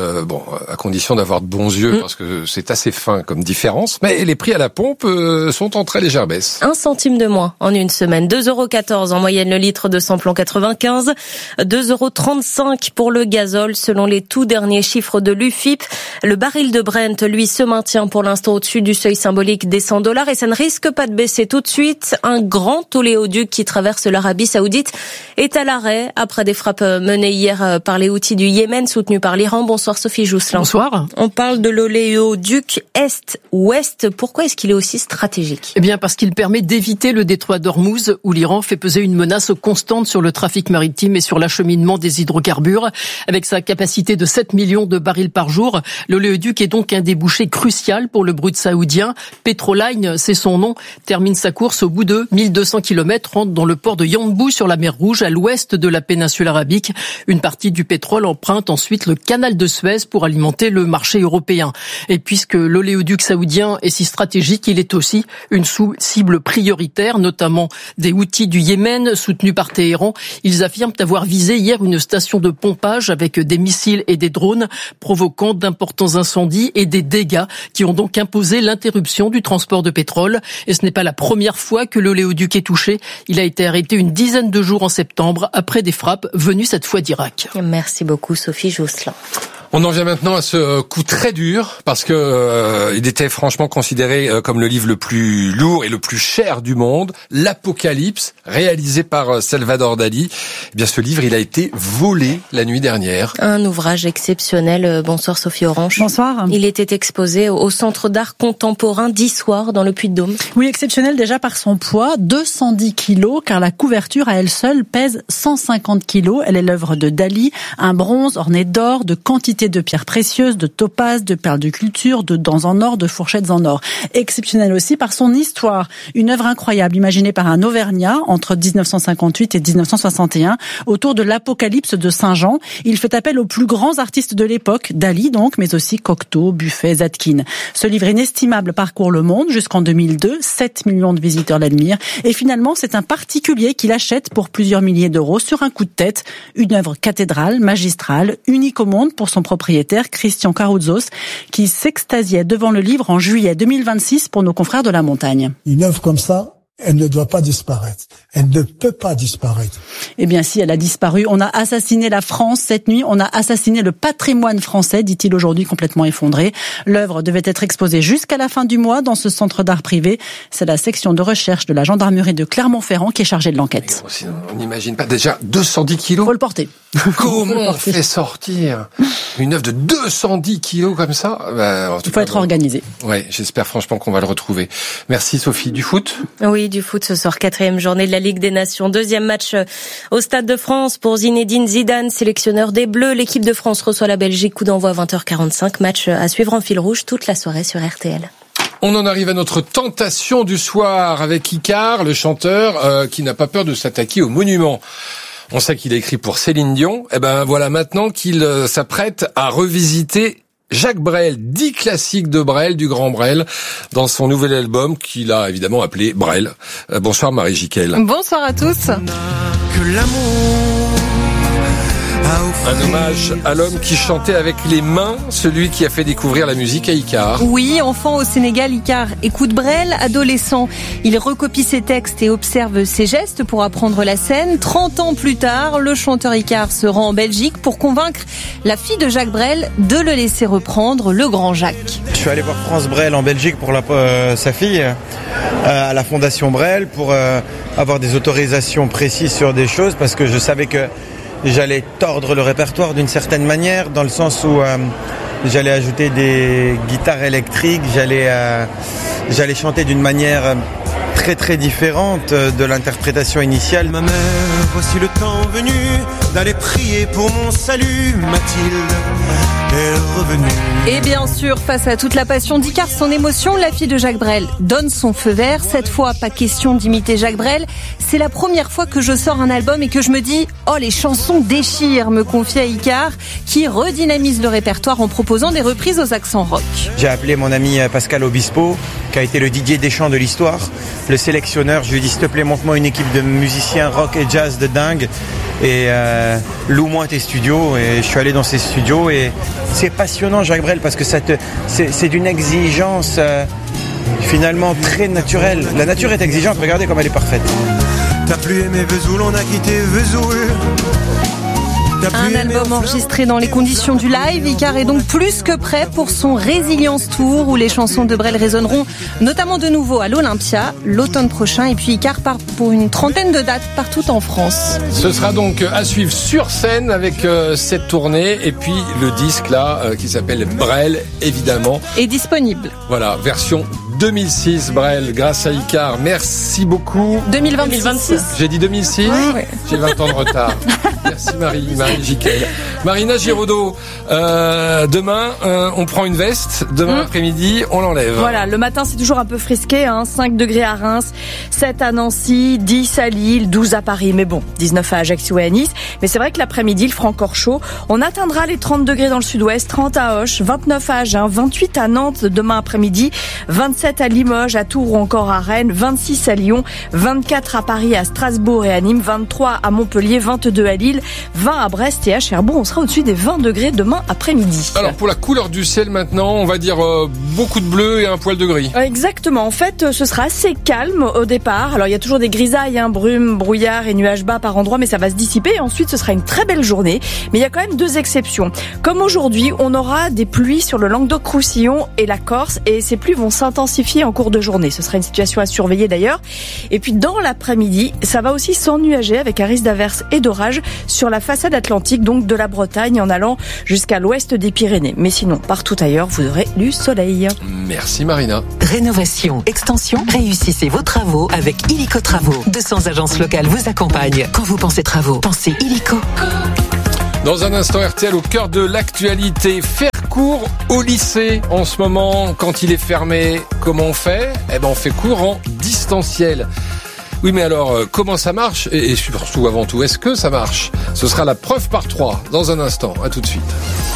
À condition d'avoir de bons yeux, parce que c'est assez fin comme différence. Mais les prix à la pompe sont en très légère baisse. 1 centime de moins en une semaine. 2,14 € en moyenne le litre de samplon 95. 2,35 € pour le gazole selon les tout derniers chiffres de l'UFIP. Le baril de Brent, lui, se maintient pour l'instant au-dessus du seuil symbolique des $100 et ça ne risque pas de baisser tout de suite. Un grand oléoduc qui traverse l'Arabie Saoudite est à l'arrêt après des frappes menées hier par les Houthis du Yémen soutenus par l'Iran. Bonsoir Sophie Jousselin. Bonsoir. On parle de l'oléoduc Est-Ouest. Pourquoi est-ce qu'il est aussi stratégique ? Eh bien parce qu'il permet d'éviter le détroit d'Ormuz où l'Iran fait peser une menace constante sur le trafic maritime et sur l'acheminement des hydrocarbures. Avec sa capacité de 7 millions de barils par jour, l'oléoduc est donc un débouché crucial pour le brut saoudien. Petroline, c'est son nom, termine sa course au bout de 1200 km, rentre dans le port de Yanbu sur la mer Rouge à l'ouest de la péninsule arabique. Une partie du pétrole emprunte ensuite le canal de Suez pour alimenter le marché européen. Et puisque l'oléoduc saoudien est si stratégique, il est aussi une cible prioritaire, notamment des Houthis du Yémen, soutenus par Téhéran. Ils affirment avoir visé hier une station de pompage avec des missiles et des drones, provoquant d'importants incendies et des dégâts qui ont donc imposé l'interruption du transport de pétrole. Et ce n'est pas la première fois que l'oléoduc est touché. Il a été arrêté une dizaine de jours en septembre après des frappes venues cette fois d'Irak. Merci beaucoup Sophie Jousselin. On en vient maintenant à ce coup très dur parce que il était franchement considéré comme le livre le plus lourd et le plus cher du monde, l'Apocalypse, réalisé par Salvador Dali. Eh bien, ce livre, il a été volé la nuit dernière. Un ouvrage exceptionnel. Bonsoir Sophie Orange. Bonsoir. Il était exposé au Centre d'art contemporain d'Issoire dans le Puy-de-Dôme. Oui, exceptionnel déjà par son poids, 210 kilos, car la couverture à elle seule pèse 150 kilos. Elle est l'œuvre de Dali, un bronze orné d'or, de quantité de pierres précieuses, de topazes, de perles de culture, de dents en or, de fourchettes en or. Exceptionnel aussi par son histoire. Une œuvre incroyable imaginée par un Auvergnat entre 1958 et 1961 autour de l'Apocalypse de Saint-Jean. Il fait appel aux plus grands artistes de l'époque, Dali donc, mais aussi Cocteau, Buffet, Zadkine. Ce livre inestimable parcourt le monde jusqu'en 2002. 7 millions de visiteurs l'admirent. Et finalement, c'est un particulier qui l'achète pour plusieurs milliers d'euros sur un coup de tête. Une œuvre cathédrale, magistrale, unique au monde pour son propriétaire, Christian Carouzos, qui s'extasiait devant le livre en juillet 2026 pour nos confrères de La Montagne. Une œuvre comme ça, elle ne doit pas disparaître. Elle ne peut pas disparaître. Eh bien, si elle a disparu, on a assassiné la France cette nuit, on a assassiné le patrimoine français, dit-il aujourd'hui complètement effondré. L'œuvre devait être exposée jusqu'à la fin du mois dans ce centre d'art privé. C'est la section de recherche de la gendarmerie de Clermont-Ferrand qui est chargée de l'enquête. On n'imagine pas, déjà 210 kilos. Faut le porter. Comment on fait sortir une œuvre de 210 kilos comme ça? Il faut être organisé. Ouais, j'espère franchement qu'on va le retrouver. Merci Sophie. Du foot? Oui, du foot ce soir, 4e journée de la Ligue des Nations. 2e match au Stade de France pour Zinedine Zidane, sélectionneur des Bleus. L'équipe de France reçoit la Belgique, coup d'envoi à 20h45. Match à suivre en fil rouge toute la soirée sur RTL. On en arrive à notre tentation du soir avec Icare, le chanteur qui n'a pas peur de s'attaquer au monument. On sait qu'il a écrit pour Céline Dion. Eh ben voilà maintenant qu'il s'apprête à revisiter Jacques Brel, 10 classiques de Brel, du grand Brel, dans son nouvel album qu'il a évidemment appelé Brel. Bonsoir Marie Jiquel. Bonsoir à tous. Que l'amour. Un hommage à l'homme qui chantait avec les mains, celui qui a fait découvrir la musique à Icare. Oui, enfant au Sénégal, Icare écoute Brel. Adolescent, il recopie ses textes et observe ses gestes pour apprendre la scène. 30 ans plus tard, le chanteur Icare se rend en Belgique pour convaincre la fille de Jacques Brel de le laisser reprendre, le grand Jacques. Je suis allé voir France Brel en Belgique pour sa fille, à la Fondation Brel, pour avoir des autorisations précises sur des choses, parce que je savais que j'allais tordre le répertoire d'une certaine manière, dans le sens où j'allais ajouter des guitares électriques, j'allais chanter d'une manière très très différente de l'interprétation initiale. Ma mère, voici le temps venu d'aller prier pour mon salut, Mathilde est revenue. Et bien sûr, face à toute la passion d'Icare, son émotion, la fille de Jacques Brel donne son feu vert. Cette fois, pas question d'imiter Jacques Brel. C'est la première fois que je sors un album et que je me dis « Oh, les chansons déchirent », me confie Icare, qui redynamise le répertoire en proposant des reprises aux accents rock. J'ai appelé mon ami Pascal Obispo, qui a été le Didier Deschamps de l'histoire, le sélectionneur. Je lui ai dit « S'il te plaît, montre-moi une équipe de musiciens rock et jazz de dingue et loue-moi tes studios ». Et je suis allé dans ses studios et c'est passionnant Jacques Brel, parce que c'est d'une exigence finalement très naturelle. La nature est exigeante, regardez comme elle est parfaite. T'as plus aimé Vesoul, on a quitté Vesoul. Un album enregistré dans les conditions du live. Icare est donc plus que prêt pour son Résilience Tour, où les chansons de Brel résonneront notamment de nouveau à l'Olympia l'automne prochain. Et puis Icare part pour une trentaine de dates partout en France. Ce sera donc à suivre sur scène avec cette tournée, et puis le disque là qui s'appelle Brel évidemment est disponible. Voilà, version 2006 Brel, grâce à Icare. Merci beaucoup. 2026. J'ai dit 2006 ouais. J'ai 20 ans de retard. Merci Marie Jiquel. Marina Giraudot, demain on prend une veste, demain après-midi on l'enlève. Voilà, le matin c'est toujours un peu frisqué, 5 degrés à Reims, 7 à Nancy, 10 à Lille, 12 à Paris, mais bon, 19 à Ajaccio et à Nice. Mais c'est vrai que l'après-midi il fera encore chaud. On atteindra les 30 degrés dans le sud-ouest, 30 à Auch, 29 à Agen, 28 à Nantes demain après-midi, 27 à Limoges, à Tours ou encore à Rennes, 26 à Lyon, 24 à Paris, à Strasbourg et à Nîmes, 23 à Montpellier, 22 à Lille, 20 à Brest et à Cherbourg. On sera au-dessus des 20 degrés demain après-midi. Alors pour la couleur du ciel maintenant, on va dire beaucoup de bleu et un poil de gris. Exactement. En fait, ce sera assez calme au départ. Alors il y a toujours des grisailles, brume, brouillard et nuages bas par endroits, mais ça va se dissiper. Et ensuite, ce sera une très belle journée. Mais il y a quand même 2 exceptions. Comme aujourd'hui, on aura des pluies sur le Languedoc-Roussillon et la Corse, et ces pluies vont s'intensifier en cours de journée. Ce sera une situation à surveiller d'ailleurs. Et puis dans l'après-midi, ça va aussi s'ennuager avec un risque d'averses et d'orages sur la façade atlantique, donc de la Bretagne en allant jusqu'à l'ouest des Pyrénées. Mais sinon, partout ailleurs, vous aurez du soleil. Merci Marina. Rénovation, extension, réussissez vos travaux avec Illico Travaux. 200 agences locales vous accompagnent. Quand vous pensez travaux, pensez Illico. Dans un instant, RTL au cœur de l'actualité. Faire cours au lycée en ce moment, quand il est fermé, comment on fait ? On fait cours en distanciel. Oui, mais alors, comment ça marche ? Et surtout, avant tout, est-ce que ça marche ? Ce sera la preuve par 3 dans un instant. À tout de suite.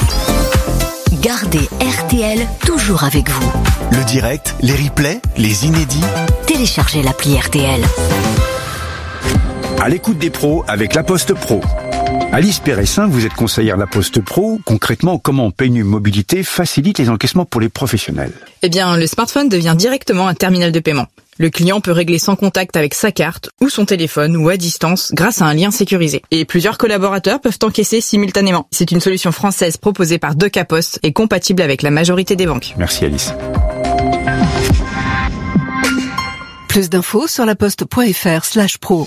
Gardez RTL toujours avec vous. Le direct, les replays, les inédits. Téléchargez l'appli RTL. À l'écoute des pros avec La Poste Pro. Alice Péressin, vous êtes conseillère La Poste Pro. Concrètement, comment PNU Mobilité facilite les encaissements pour les professionnels? Eh bien, le smartphone devient directement un terminal de paiement. Le client peut régler sans contact avec sa carte ou son téléphone ou à distance grâce à un lien sécurisé. Et plusieurs collaborateurs peuvent encaisser simultanément. C'est une solution française proposée par Decapost et compatible avec la majorité des banques. Merci Alice. Plus d'infos sur laposte.fr/pro.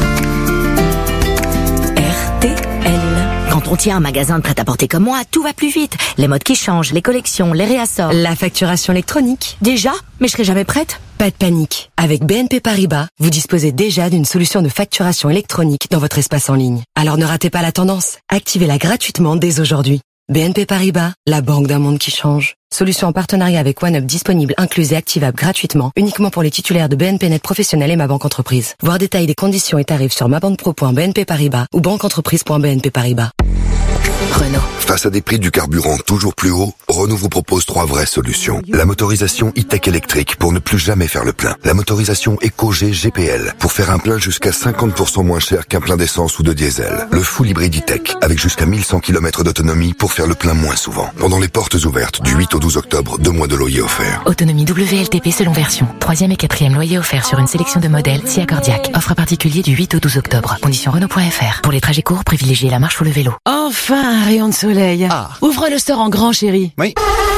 Quand on tient un magasin de prêt-à-porter comme moi, tout va plus vite. Les modes qui changent, les collections, les réassorts. La facturation électronique. Déjà? Mais je serai jamais prête. Pas de panique. Avec BNP Paribas, vous disposez déjà d'une solution de facturation électronique dans votre espace en ligne. Alors ne ratez pas la tendance. Activez-la gratuitement dès aujourd'hui. BNP Paribas, la banque d'un monde qui change. Solution en partenariat avec OneUp disponible, incluse et activable gratuitement, uniquement pour les titulaires de BNP Net Professionnel et Ma Banque Entreprise. Voir détails des conditions et tarifs sur mabanquepro.bnp Paribas ou banqueentreprise.bnp Paribas. Renault. Face à des prix du carburant toujours plus hauts, Renault vous propose 3 vraies solutions. La motorisation e-tech électrique pour ne plus jamais faire le plein. La motorisation EcoG GPL pour faire un plein jusqu'à 50% moins cher qu'un plein d'essence ou de diesel. Le full hybride e-tech avec jusqu'à 1100 km d'autonomie pour faire le plein moins souvent. Pendant les portes ouvertes du 8 au 12 octobre, 2 mois de loyer offert. Autonomie WLTP selon version. 3e et 4e loyer offert sur une sélection de modèles si accordiaque. Offre à particulier du 8 au 12 octobre. Conditions Renault.fr. Pour les trajets courts, privilégiez la marche ou le vélo. Enfin, un rayon de soleil. Ah. Ouvre le store en grand, chérie. Oui.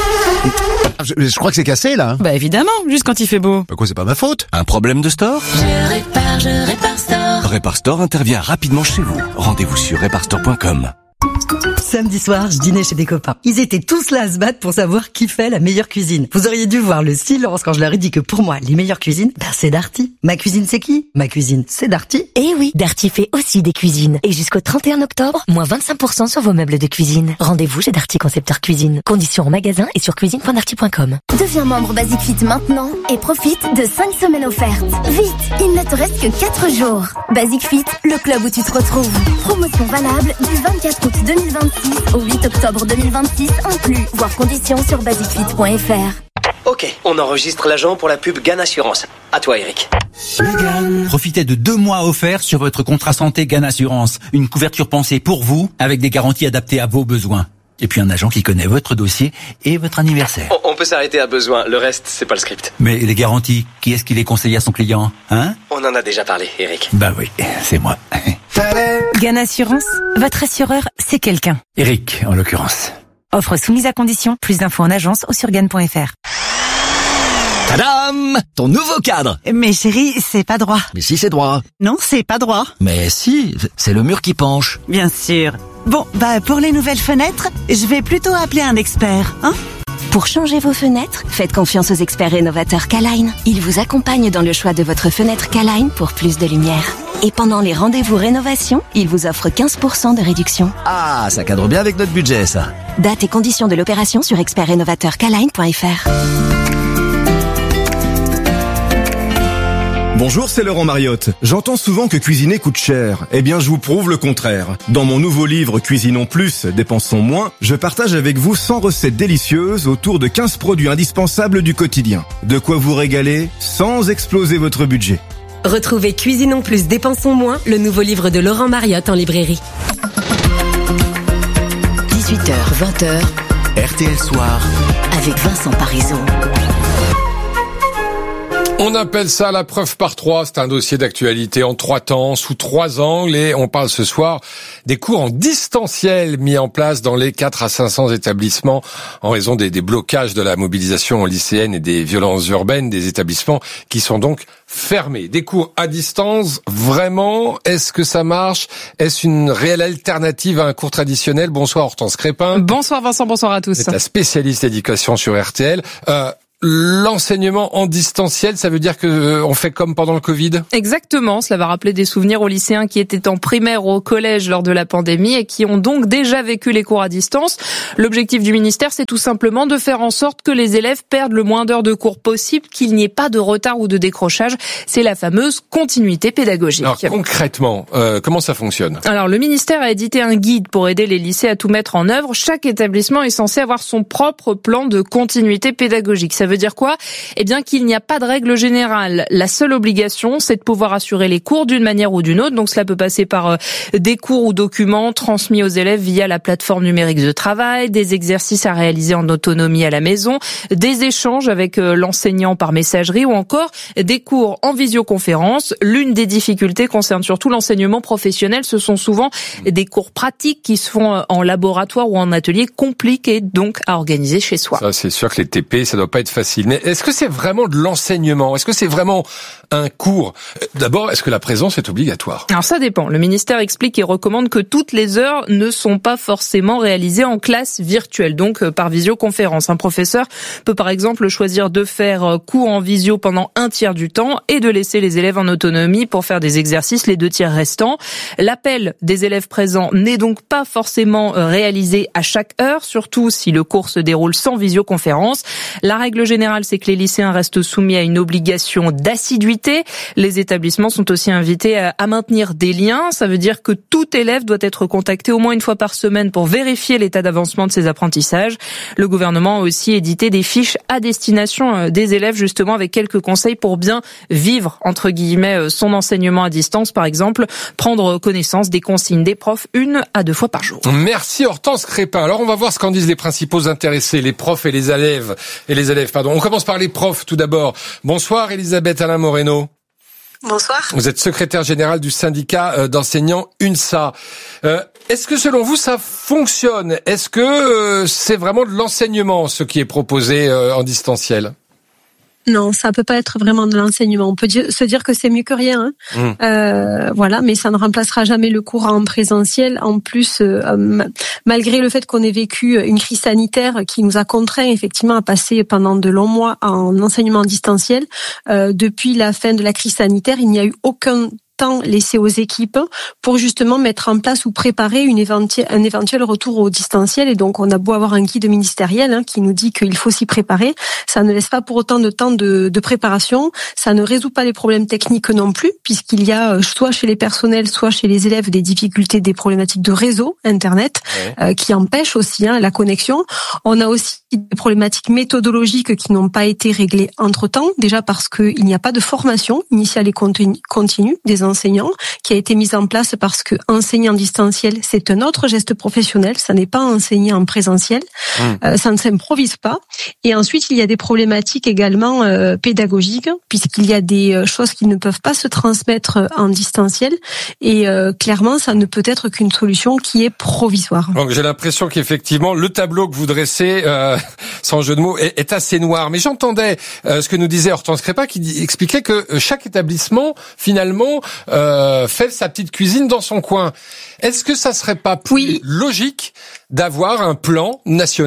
Je crois que c'est cassé, là. Bah évidemment, juste quand il fait beau. Bah quoi, c'est pas ma faute. Un problème de store? Je répare store. Repar Store intervient rapidement chez vous. Rendez-vous sur reparstore.com. Samedi soir, je dînais chez des copains. Ils étaient tous là à se battre pour savoir qui fait la meilleure cuisine. Vous auriez dû voir le silence quand je leur ai dit que pour moi, les meilleures cuisines, c'est Darty. Ma cuisine, c'est qui? Ma cuisine, c'est Darty. Eh oui, Darty fait aussi des cuisines. Et jusqu'au 31 octobre, moins 25% sur vos meubles de cuisine. Rendez-vous chez Darty Concepteur Cuisine. Conditions en magasin et sur cuisine.darty.com. Deviens membre Basic Fit maintenant et profite de 5 semaines offertes. Vite, il ne te reste que 4 jours. Basic Fit, le club où tu te retrouves. Promotion valable du 24 août 2026 au 8 octobre 2026 inclus. Voir conditions sur basicfit.fr. Ok, on enregistre l'agent pour la pub GAN Assurance. À toi, Eric. Profitez de 2 mois offerts sur votre contrat santé GAN Assurance. Une couverture pensée pour vous, avec des garanties adaptées à vos besoins. Et puis un agent qui connaît votre dossier et votre anniversaire. On peut s'arrêter à besoin, le reste, c'est pas le script. Mais les garanties, qui est-ce qui les conseille à son client, hein? On en a déjà parlé, Eric. Bah oui, c'est moi. GAN Assurance, votre assureur, c'est quelqu'un. Eric, en l'occurrence. Offre soumise à condition, plus d'infos en agence ou sur GAN.fr. Tadam! Ton nouveau cadre! Mais chérie, c'est pas droit. Mais si, c'est droit. Non, c'est pas droit. Mais si, c'est le mur qui penche. Bien sûr. Bon, pour les nouvelles fenêtres, je vais plutôt appeler un expert, hein? Pour changer vos fenêtres, faites confiance aux experts rénovateurs K-Line. Ils vous accompagnent dans le choix de votre fenêtre K-Line pour plus de lumière. Et pendant les rendez-vous rénovation, ils vous offrent 15% de réduction. Ah, ça cadre bien avec notre budget, ça. Date et conditions de l'opération sur expertrénovateurkline.fr. Bonjour, c'est Laurent Mariotte. J'entends souvent que cuisiner coûte cher. Eh bien, je vous prouve le contraire. Dans mon nouveau livre Cuisinons plus, dépensons moins, je partage avec vous 100 recettes délicieuses autour de 15 produits indispensables du quotidien. De quoi vous régaler sans exploser votre budget. Retrouvez Cuisinons plus, dépensons moins, le nouveau livre de Laurent Mariotte en librairie. 18h, 20h, RTL Soir, avec Vincent Parisot. On appelle ça la preuve par 3. C'est un dossier d'actualité en 3 temps, sous 3 angles. Et on parle ce soir des cours en distanciel mis en place dans les 4 à 500 établissements en raison des blocages de la mobilisation lycéenne et des violences urbaines, des établissements qui sont donc fermés. Des cours à distance, vraiment, est-ce que ça marche? Est-ce une réelle alternative à un cours traditionnel? Bonsoir Hortense Crépin. Bonsoir Vincent, bonsoir à tous. C'est la spécialiste d'éducation sur RTL. L'enseignement en distanciel, ça veut dire que on fait comme pendant le Covid? Exactement, cela va rappeler des souvenirs aux lycéens qui étaient en primaire ou au collège lors de la pandémie et qui ont donc déjà vécu les cours à distance. L'objectif du ministère, c'est tout simplement de faire en sorte que les élèves perdent le moins d'heures de cours possible, qu'il n'y ait pas de retard ou de décrochage. C'est la fameuse continuité pédagogique. Alors concrètement, comment ça fonctionne? Alors le ministère a édité un guide pour aider les lycées à tout mettre en œuvre. Chaque établissement est censé avoir son propre plan de continuité pédagogique. Ça veut veut dire quoi ? Eh bien qu'il n'y a pas de règle générale. La seule obligation, c'est de pouvoir assurer les cours d'une manière ou d'une autre. Donc cela peut passer par des cours ou documents transmis aux élèves via la plateforme numérique de travail, des exercices à réaliser en autonomie à la maison, des échanges avec l'enseignant par messagerie ou encore des cours en visioconférence. L'une des difficultés concerne surtout l'enseignement professionnel. Ce sont souvent des cours pratiques qui se font en laboratoire ou en atelier, compliqués donc à organiser chez soi. Ça, c'est sûr que les TP, ça doit pas être facile. Mais est-ce que c'est vraiment de l'enseignement ? Est-ce que c'est vraiment un cours ? D'abord, est-ce que la présence est obligatoire ? Alors ça dépend. Le ministère explique et recommande que toutes les heures ne sont pas forcément réalisées en classe virtuelle, donc par visioconférence. Un professeur peut par exemple choisir de faire cours en visio pendant un tiers du temps et de laisser les élèves en autonomie pour faire des exercices les 2 tiers restants. L'appel des élèves présents n'est donc pas forcément réalisé à chaque heure, surtout si le cours se déroule sans visioconférence. La règle générale, c'est que les lycéens restent soumis à une obligation d'assiduité. Les établissements sont aussi invités à maintenir des liens. Ça veut dire que tout élève doit être contacté au moins une fois par semaine pour vérifier l'état d'avancement de ses apprentissages. Le gouvernement a aussi édité des fiches à destination des élèves, justement, avec quelques conseils pour bien vivre, entre guillemets, son enseignement à distance. Par exemple, prendre connaissance des consignes des profs 1 à 2 fois par jour. Merci Hortense Crépin. Alors on va voir ce qu'en disent les principaux intéressés, les profs et les élèves. On commence par les profs tout d'abord. Bonsoir Elisabeth Alain Moreno. Bonsoir. Vous êtes secrétaire générale du syndicat d'enseignants UNSA. Est-ce que selon vous ça fonctionne ? Est-ce que c'est vraiment de l'enseignement ce qui est proposé en distanciel ? Non, ça peut pas être vraiment de l'enseignement. On peut se dire que c'est mieux que rien, hein. Voilà, mais ça ne remplacera jamais le cours en présentiel. En plus, malgré le fait qu'on ait vécu une crise sanitaire qui nous a contraints effectivement à passer pendant de longs mois en enseignement distanciel, depuis la fin de la crise sanitaire, il n'y a eu aucun temps laissé aux équipes pour justement mettre en place ou préparer un éventuel retour au distanciel. Et donc, on a beau avoir un guide ministériel qui nous dit qu'il faut s'y préparer. Ça ne laisse pas pour autant de temps de préparation. Ça ne résout pas les problèmes techniques non plus, puisqu'il y a soit chez les personnels, soit chez les élèves des difficultés, des problématiques de réseau, Internet, qui empêchent aussi la connexion. On a aussi des problématiques méthodologiques qui n'ont pas été réglées entre-temps. Déjà parce qu'il n'y a pas de formation initiale et continue des enseignants qui a été mise en place parce que enseigner en distanciel, c'est un autre geste professionnel. Ça n'est pas enseigner en présentiel. Ça ne s'improvise pas. Et ensuite, il y a des problématiques également pédagogiques, puisqu'il y a des choses qui ne peuvent pas se transmettre en distanciel. Et clairement, ça ne peut être qu'une solution qui est provisoire. Donc, j'ai l'impression qu'effectivement, le tableau que vous dressez, sans jeu de mots, est assez noir. Mais j'entendais ce que nous disait Hortense Crépin, qui expliquait que chaque établissement, finalement, fait sa petite cuisine dans son coin. Est-ce que ça serait pas plus logique d'avoir un plan national ?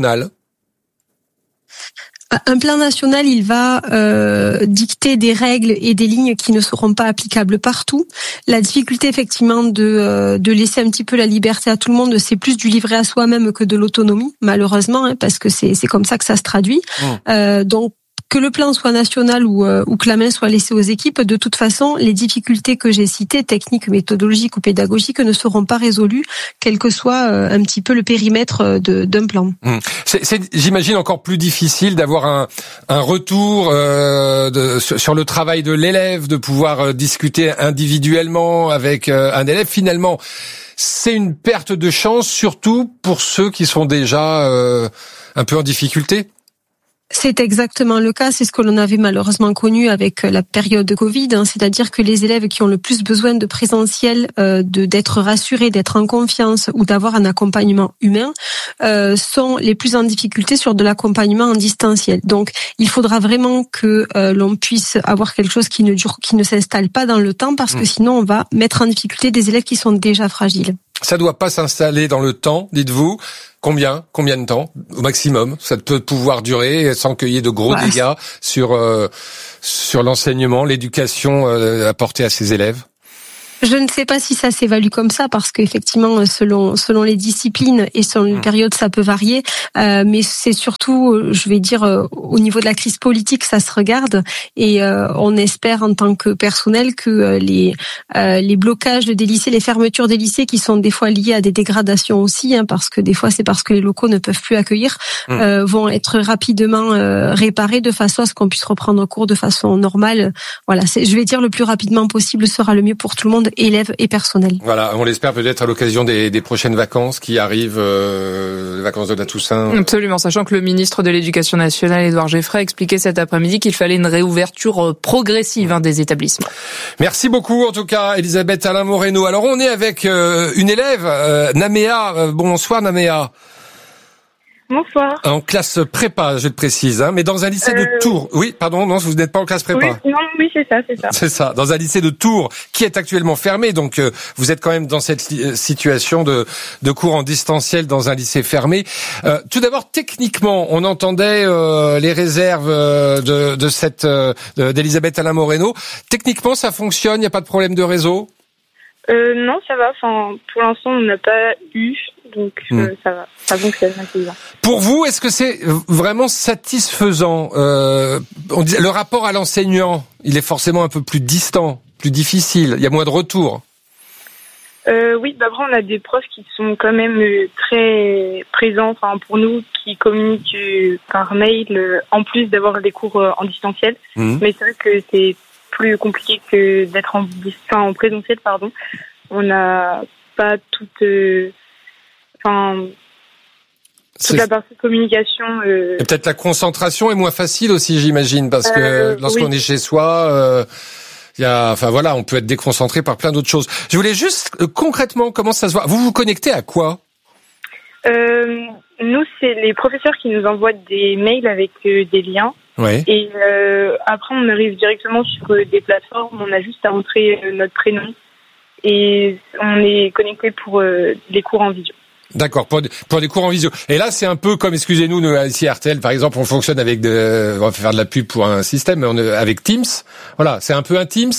Un plan national, il va dicter des règles et des lignes qui ne seront pas applicables partout. La difficulté, effectivement, de laisser un petit peu la liberté à tout le monde, c'est plus du livret à soi-même que de l'autonomie, malheureusement, parce que c'est comme ça que ça se traduit. Donc, que le plan soit national ou que la main soit laissée aux équipes, de toute façon, les difficultés que j'ai citées, techniques, méthodologiques ou pédagogiques, ne seront pas résolues, quel que soit un petit peu le périmètre d'un plan. C'est, j'imagine, encore plus difficile d'avoir un retour sur le travail de l'élève, de pouvoir discuter individuellement avec un élève. Finalement, c'est une perte de chance, surtout pour ceux qui sont déjà un peu en difficulté. C'est exactement le cas, c'est ce que l'on avait malheureusement connu avec la période de Covid, c'est-à-dire que les élèves qui ont le plus besoin de présentiel, d'être rassurés, d'être en confiance ou d'avoir un accompagnement humain, sont les plus en difficulté sur de l'accompagnement en distanciel. Donc, il faudra vraiment que l'on puisse avoir quelque chose qui ne s'installe pas dans le temps, parce que sinon on va mettre en difficulté des élèves qui sont déjà fragiles. Ça doit pas s'installer dans le temps, dites-vous. Combien de temps au maximum ça peut pouvoir durer sans qu'il y ait de gros dégâts sur l'enseignement, l'éducation apportée à ces élèves? Je ne sais pas si ça s'évalue comme ça, parce qu'effectivement, selon les disciplines et selon une période, ça peut varier. Mais c'est surtout, je vais dire, au niveau de la crise politique, ça se regarde. Et on espère en tant que personnel que les blocages des lycées, les fermetures des lycées, qui sont des fois liées à des dégradations aussi, parce que des fois c'est parce que les locaux ne peuvent plus accueillir, vont être rapidement réparés de façon à ce qu'on puisse reprendre cours de façon normale. Voilà, je vais dire le plus rapidement possible sera le mieux pour tout le monde, élèves et personnel. Voilà, on l'espère peut-être à l'occasion des prochaines vacances qui arrivent, les vacances de la Toussaint. Absolument, sachant que le ministre de l'Éducation nationale, Édouard Geffray, expliquait cet après-midi qu'il fallait une réouverture progressive des établissements. Merci beaucoup en tout cas, Elisabeth Alain Moreno. Alors on est avec une élève, Naméa. Bonsoir Naméa. Bonsoir. En classe prépa, je le précise, mais dans un lycée de Tours. Oui, pardon, non, vous n'êtes pas en classe prépa. Oui, c'est ça. C'est ça, dans un lycée de Tours qui est actuellement fermé, donc vous êtes quand même dans cette situation de cours en distanciel dans un lycée fermé. Tout d'abord, techniquement, on entendait les réserves d'Elisabeth Alain Moreno. Techniquement, ça fonctionne, il n'y a pas de problème de réseau? Non, ça va. Enfin, pour l'instant, on n'a pas eu, donc ça va. Ça fonctionne assez bien. Pour vous, est-ce que c'est vraiment satisfaisant? On dit, le rapport à l'enseignant, il est forcément un peu plus distant, plus difficile. Il y a moins de retours. Oui, après on a des profs qui sont quand même très présents, pour nous, qui communiquent par mail, en plus d'avoir des cours en distanciel. Mais c'est vrai que c'est plus compliqué que d'être en présentiel, pardon. On n'a pas toute la partie communication. Et peut-être la concentration est moins facile aussi, j'imagine, parce que lorsqu'on est chez soi, on peut être déconcentré par plein d'autres choses. Je voulais juste concrètement, comment ça se voit? Vous vous connectez à quoi? Nous, c'est les professeurs qui nous envoient des mails avec des liens. Ouais. Et après, on arrive directement sur des plateformes. On a juste à entrer notre prénom et on est connecté pour les cours en visio. D'accord, pour des cours en visio. Et là, c'est un peu comme, excusez-nous, nous, ici à RTL, par exemple, on fonctionne avec on va faire de la pub pour un système, mais avec Teams. Voilà, c'est un peu un Teams.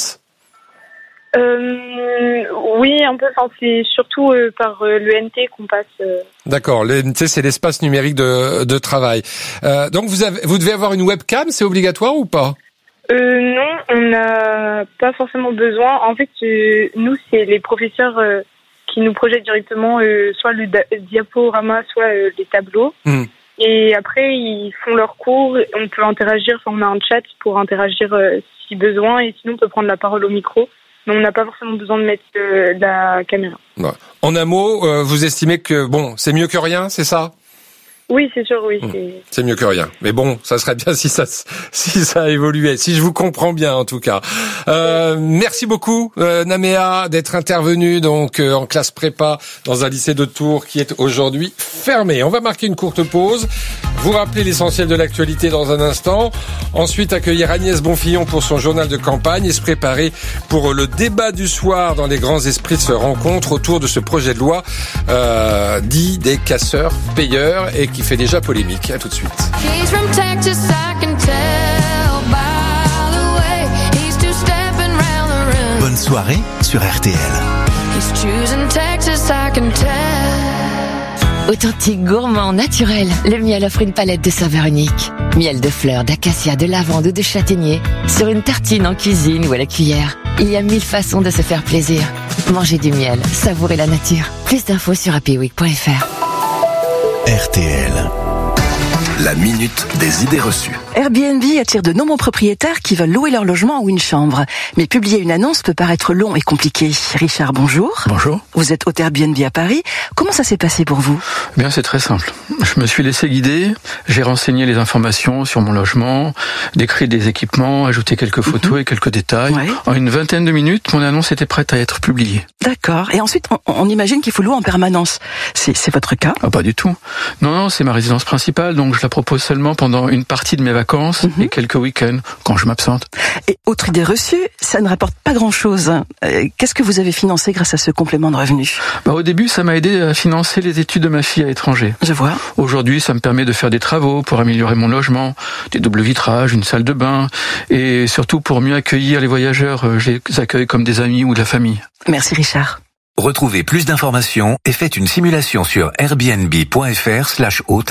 Oui, un peu. C'est surtout par l'ENT qu'on passe. D'accord, l'ENT, c'est l'espace numérique de travail. Donc vous devez avoir une webcam, c'est obligatoire ou pas? Non, on n'a pas forcément besoin. En fait, nous, c'est les professeurs qui nous projettent directement soit le diaporama, soit les tableaux. Et après, ils font leurs cours. On peut interagir. On a un chat pour interagir si besoin. Et sinon, on peut prendre la parole au micro. Mais on n'a pas forcément besoin de mettre la caméra. Ouais. En un mot, vous estimez que c'est mieux que rien, c'est ça? Oui, c'est sûr, oui. C'est mieux que rien. Mais bon, ça serait bien si ça évoluait, si je vous comprends bien en tout cas. Merci beaucoup Naméa d'être intervenue donc en classe prépa dans un lycée de Tours qui est aujourd'hui fermé. On va marquer une courte pause. Vous rappelez l'essentiel de l'actualité dans un instant. Ensuite, accueillir Agnès Bonfillon pour son journal de campagne et se préparer pour le débat du soir dans les grands esprits se rencontrent autour de ce projet de loi dit des casseurs-payeurs et qui fait déjà polémique. À tout de suite. Bonne soirée sur RTL. Authentique, gourmand, naturel, le miel offre une palette de saveurs uniques. Miel de fleurs, d'acacia, de lavande ou de châtaignier, sur une tartine en cuisine ou à la cuillère. Il y a 1000 façons de se faire plaisir. Mangez du miel, savourez la nature. Plus d'infos sur happyweek.fr. RTL. La minute des idées reçues. Airbnb attire de nombreux propriétaires qui veulent louer leur logement ou une chambre. Mais publier une annonce peut paraître long et compliqué. Richard, bonjour. Bonjour. Vous êtes hôte Airbnb à Paris. Comment ça s'est passé pour vous? Bien, c'est très simple. Je me suis laissé guider. J'ai renseigné les informations sur mon logement, décrit des équipements, ajouté quelques photos et quelques détails. Ouais. En une vingtaine de minutes, mon annonce était prête à être publiée. D'accord. Et ensuite, on imagine qu'il faut louer en permanence. C'est votre cas? Ah, pas du tout. Non, c'est ma résidence principale, donc je la propose seulement pendant une partie de mes vacances vacances et quelques week-ends quand je m'absente. Et autre idée reçue, ça ne rapporte pas grand-chose. Qu'est-ce que vous avez financé grâce à ce complément de revenu ? Au début, ça m'a aidé à financer les études de ma fille à l'étranger. Je vois. Aujourd'hui, ça me permet de faire des travaux pour améliorer mon logement, des doubles vitrages, une salle de bain, et surtout pour mieux accueillir les voyageurs. Je les accueille comme des amis ou de la famille. Merci Richard. Retrouvez plus d'informations et faites une simulation sur airbnb.fr/hôte.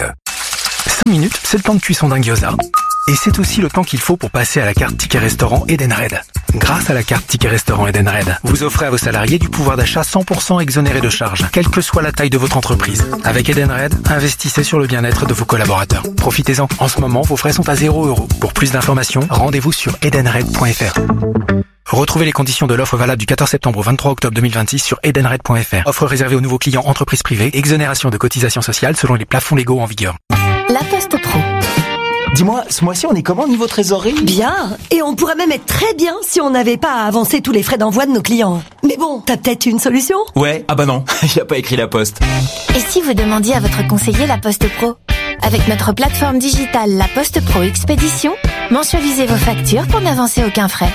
5 minutes, c'est le temps de cuisson d'un gyoza. Et c'est aussi le temps qu'il faut pour passer à la carte Ticket Restaurant Edenred. Grâce à la carte Ticket Restaurant Edenred, vous offrez à vos salariés du pouvoir d'achat 100% exonéré de charges, quelle que soit la taille de votre entreprise. Avec Edenred, investissez sur le bien-être de vos collaborateurs. Profitez-en. En ce moment, vos frais sont à 0 €. Pour plus d'informations, rendez-vous sur edenred.fr. Retrouvez les conditions de l'offre valable du 14 septembre au 23 octobre 2026 sur edenred.fr. Offre réservée aux nouveaux clients entreprises privées. Exonération de cotisations sociales selon les plafonds légaux en vigueur. La Poste Pro. Dis-moi, ce mois-ci, on est comment niveau trésorerie ? Bien. Et on pourrait même être très bien si on n'avait pas à avancer tous les frais d'envoi de nos clients. Mais bon, t'as peut-être une solution ? Ouais, ah bah non, il a pas écrit la Poste. Et si vous demandiez à votre conseiller La Poste Pro ? Avec notre plateforme digitale La Poste Pro Expédition, mensualisez vos factures pour n'avancer aucun frais.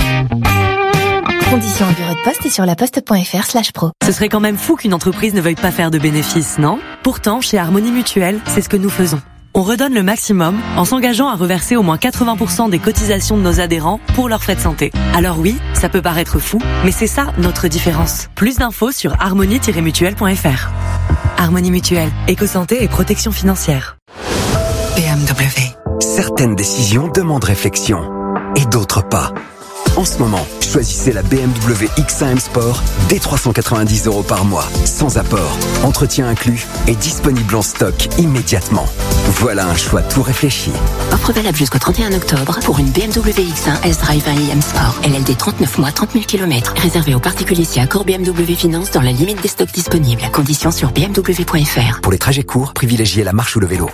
Conditions en bureau de poste et sur laposte.fr/pro. Ce serait quand même fou qu'une entreprise ne veuille pas faire de bénéfices, non ? Pourtant, chez Harmonie Mutuelle, c'est ce que nous faisons. On redonne le maximum en s'engageant à reverser au moins 80% des cotisations de nos adhérents pour leurs frais de santé. Alors oui, ça peut paraître fou, mais c'est ça notre différence. Plus d'infos sur harmonie-mutuelle.fr. Harmonie Mutuelle, éco-santé et protection financière. BMW. Certaines décisions demandent réflexion et d'autres pas. En ce moment, choisissez la BMW X1 M Sport dès 390 € par mois, sans apport, entretien inclus et disponible en stock immédiatement. Voilà un choix tout réfléchi. Offre valable jusqu'au 31 octobre pour une BMW X1 S-Drive 1 M Sport. LLD 39 mois, 30 000 km. Réservé aux particuliers si accord BMW Finance dans la limite des stocks disponibles. Conditions sur bmw.fr. Pour les trajets courts, privilégiez la marche ou le vélo.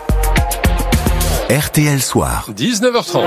RTL Soir. 19h30.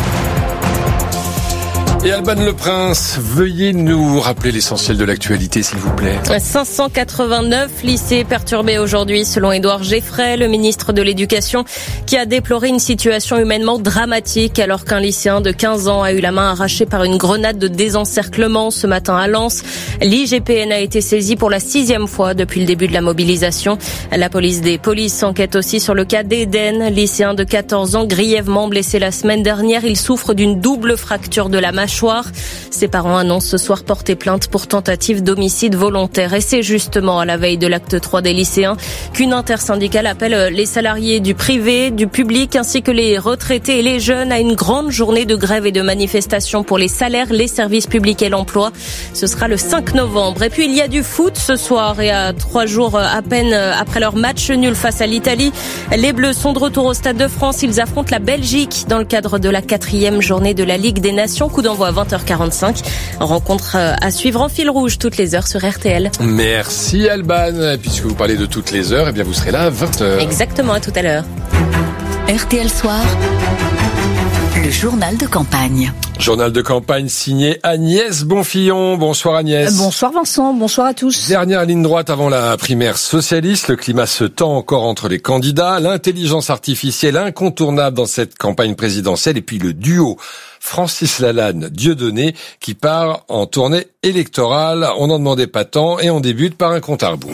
Et Alban Le Prince, veuillez nous rappeler l'essentiel de l'actualité, s'il vous plaît. 589 lycées perturbés aujourd'hui, selon Édouard Geffray, le ministre de l'Éducation, qui a déploré une situation humainement dramatique alors qu'un lycéen de 15 ans a eu la main arrachée par une grenade de désencerclement ce matin à Lens. L'IGPN a été saisie pour la 6e fois depuis le début de la mobilisation. La police des polices enquête aussi sur le cas d'Eden, lycéen de 14 ans grièvement blessé la semaine dernière. Il souffre d'une double fracture de la mâchoire. Ses parents annoncent ce soir porter plainte pour tentative d'homicide volontaire. Et c'est justement à la veille de l'acte 3 des lycéens qu'une intersyndicale appelle les salariés du privé, du public ainsi que les retraités et les jeunes à une grande journée de grève et de manifestation pour les salaires, les services publics et l'emploi. Ce sera le 5 novembre. Et puis il y a du foot ce soir et à 3 jours à peine après leur match nul face à l'Italie. Les Bleus sont de retour au Stade de France. Ils affrontent la Belgique dans le cadre de la 4e journée de la Ligue des Nations. Coup d'envoi à 20h45. Rencontre à suivre en fil rouge toutes les heures sur RTL. Merci Alban. Puisque vous parlez de toutes les heures, eh bien vous serez là à 20h. Exactement, à tout à l'heure. RTL Soir, le journal de campagne. Journal de campagne signé Agnès Bonfillon. Bonsoir Agnès. Bonsoir Vincent, bonsoir à tous. Dernière ligne droite avant la primaire socialiste. Le climat se tend encore entre les candidats. L'intelligence artificielle incontournable dans cette campagne présidentielle. Et puis le duo Francis Lalanne, Dieudonné, qui part en tournée électorale. On n'en demandait pas tant et on débute par un compte à rebours.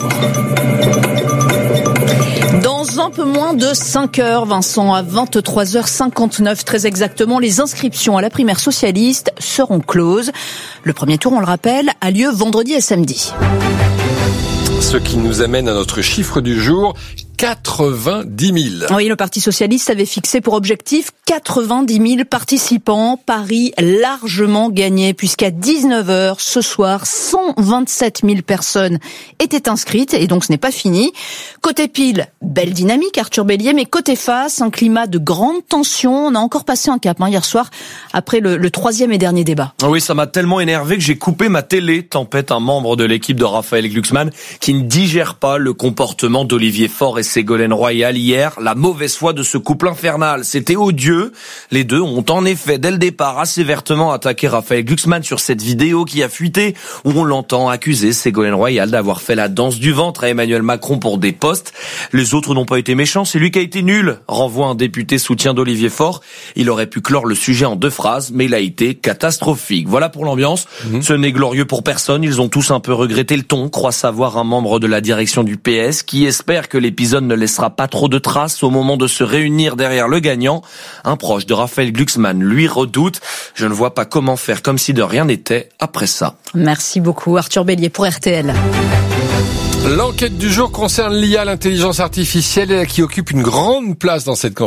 Dans un peu moins de 5 heures, Vincent, à 23h59 très exactement, les inscriptions à la primaire socialiste seront closes. Le premier tour, on le rappelle, a lieu vendredi et samedi. Ce qui nous amène à notre chiffre du jour, 90 000. Oui, le Parti socialiste avait fixé pour objectif 90 000 participants. Paris largement gagné puisqu'à 19h ce soir, 127 000 personnes étaient inscrites et donc ce n'est pas fini. Côté pile, belle dynamique, Arthur Bélier, mais côté face, un climat de grande tension. On a encore passé un cap hier soir après le troisième et dernier débat. Oui, ça m'a tellement énervé que j'ai coupé ma télé, tempête un membre de l'équipe de Raphaël Glucksmann qui ne digère pas le comportement d'Olivier Faure et Ségolène Royal hier, la mauvaise foi de ce couple infernal. C'était odieux. Les deux ont en effet, dès le départ, assez vertement attaqué Raphaël Glucksmann sur cette vidéo qui a fuité, où on l'entend accuser Ségolène Royal d'avoir fait la danse du ventre à Emmanuel Macron pour des postes. Les autres n'ont pas été méchants, c'est lui qui a été nul, renvoie un député soutien d'Olivier Faure. Il aurait pu clore le sujet en 2 phrases, mais il a été catastrophique. Voilà pour l'ambiance. Ce n'est glorieux pour personne. Ils ont tous un peu regretté le ton, croit savoir un membre de la direction du PS, qui espère que l'épisode ne laissera pas trop de traces au moment de se réunir derrière le gagnant. Un proche de Raphaël Glucksmann lui redoute. Je ne vois pas comment faire comme si de rien n'était après ça. Merci beaucoup Arthur Bélier pour RTL. L'enquête du jour concerne l'IA, l'intelligence artificielle, qui occupe une grande place dans cette campagne.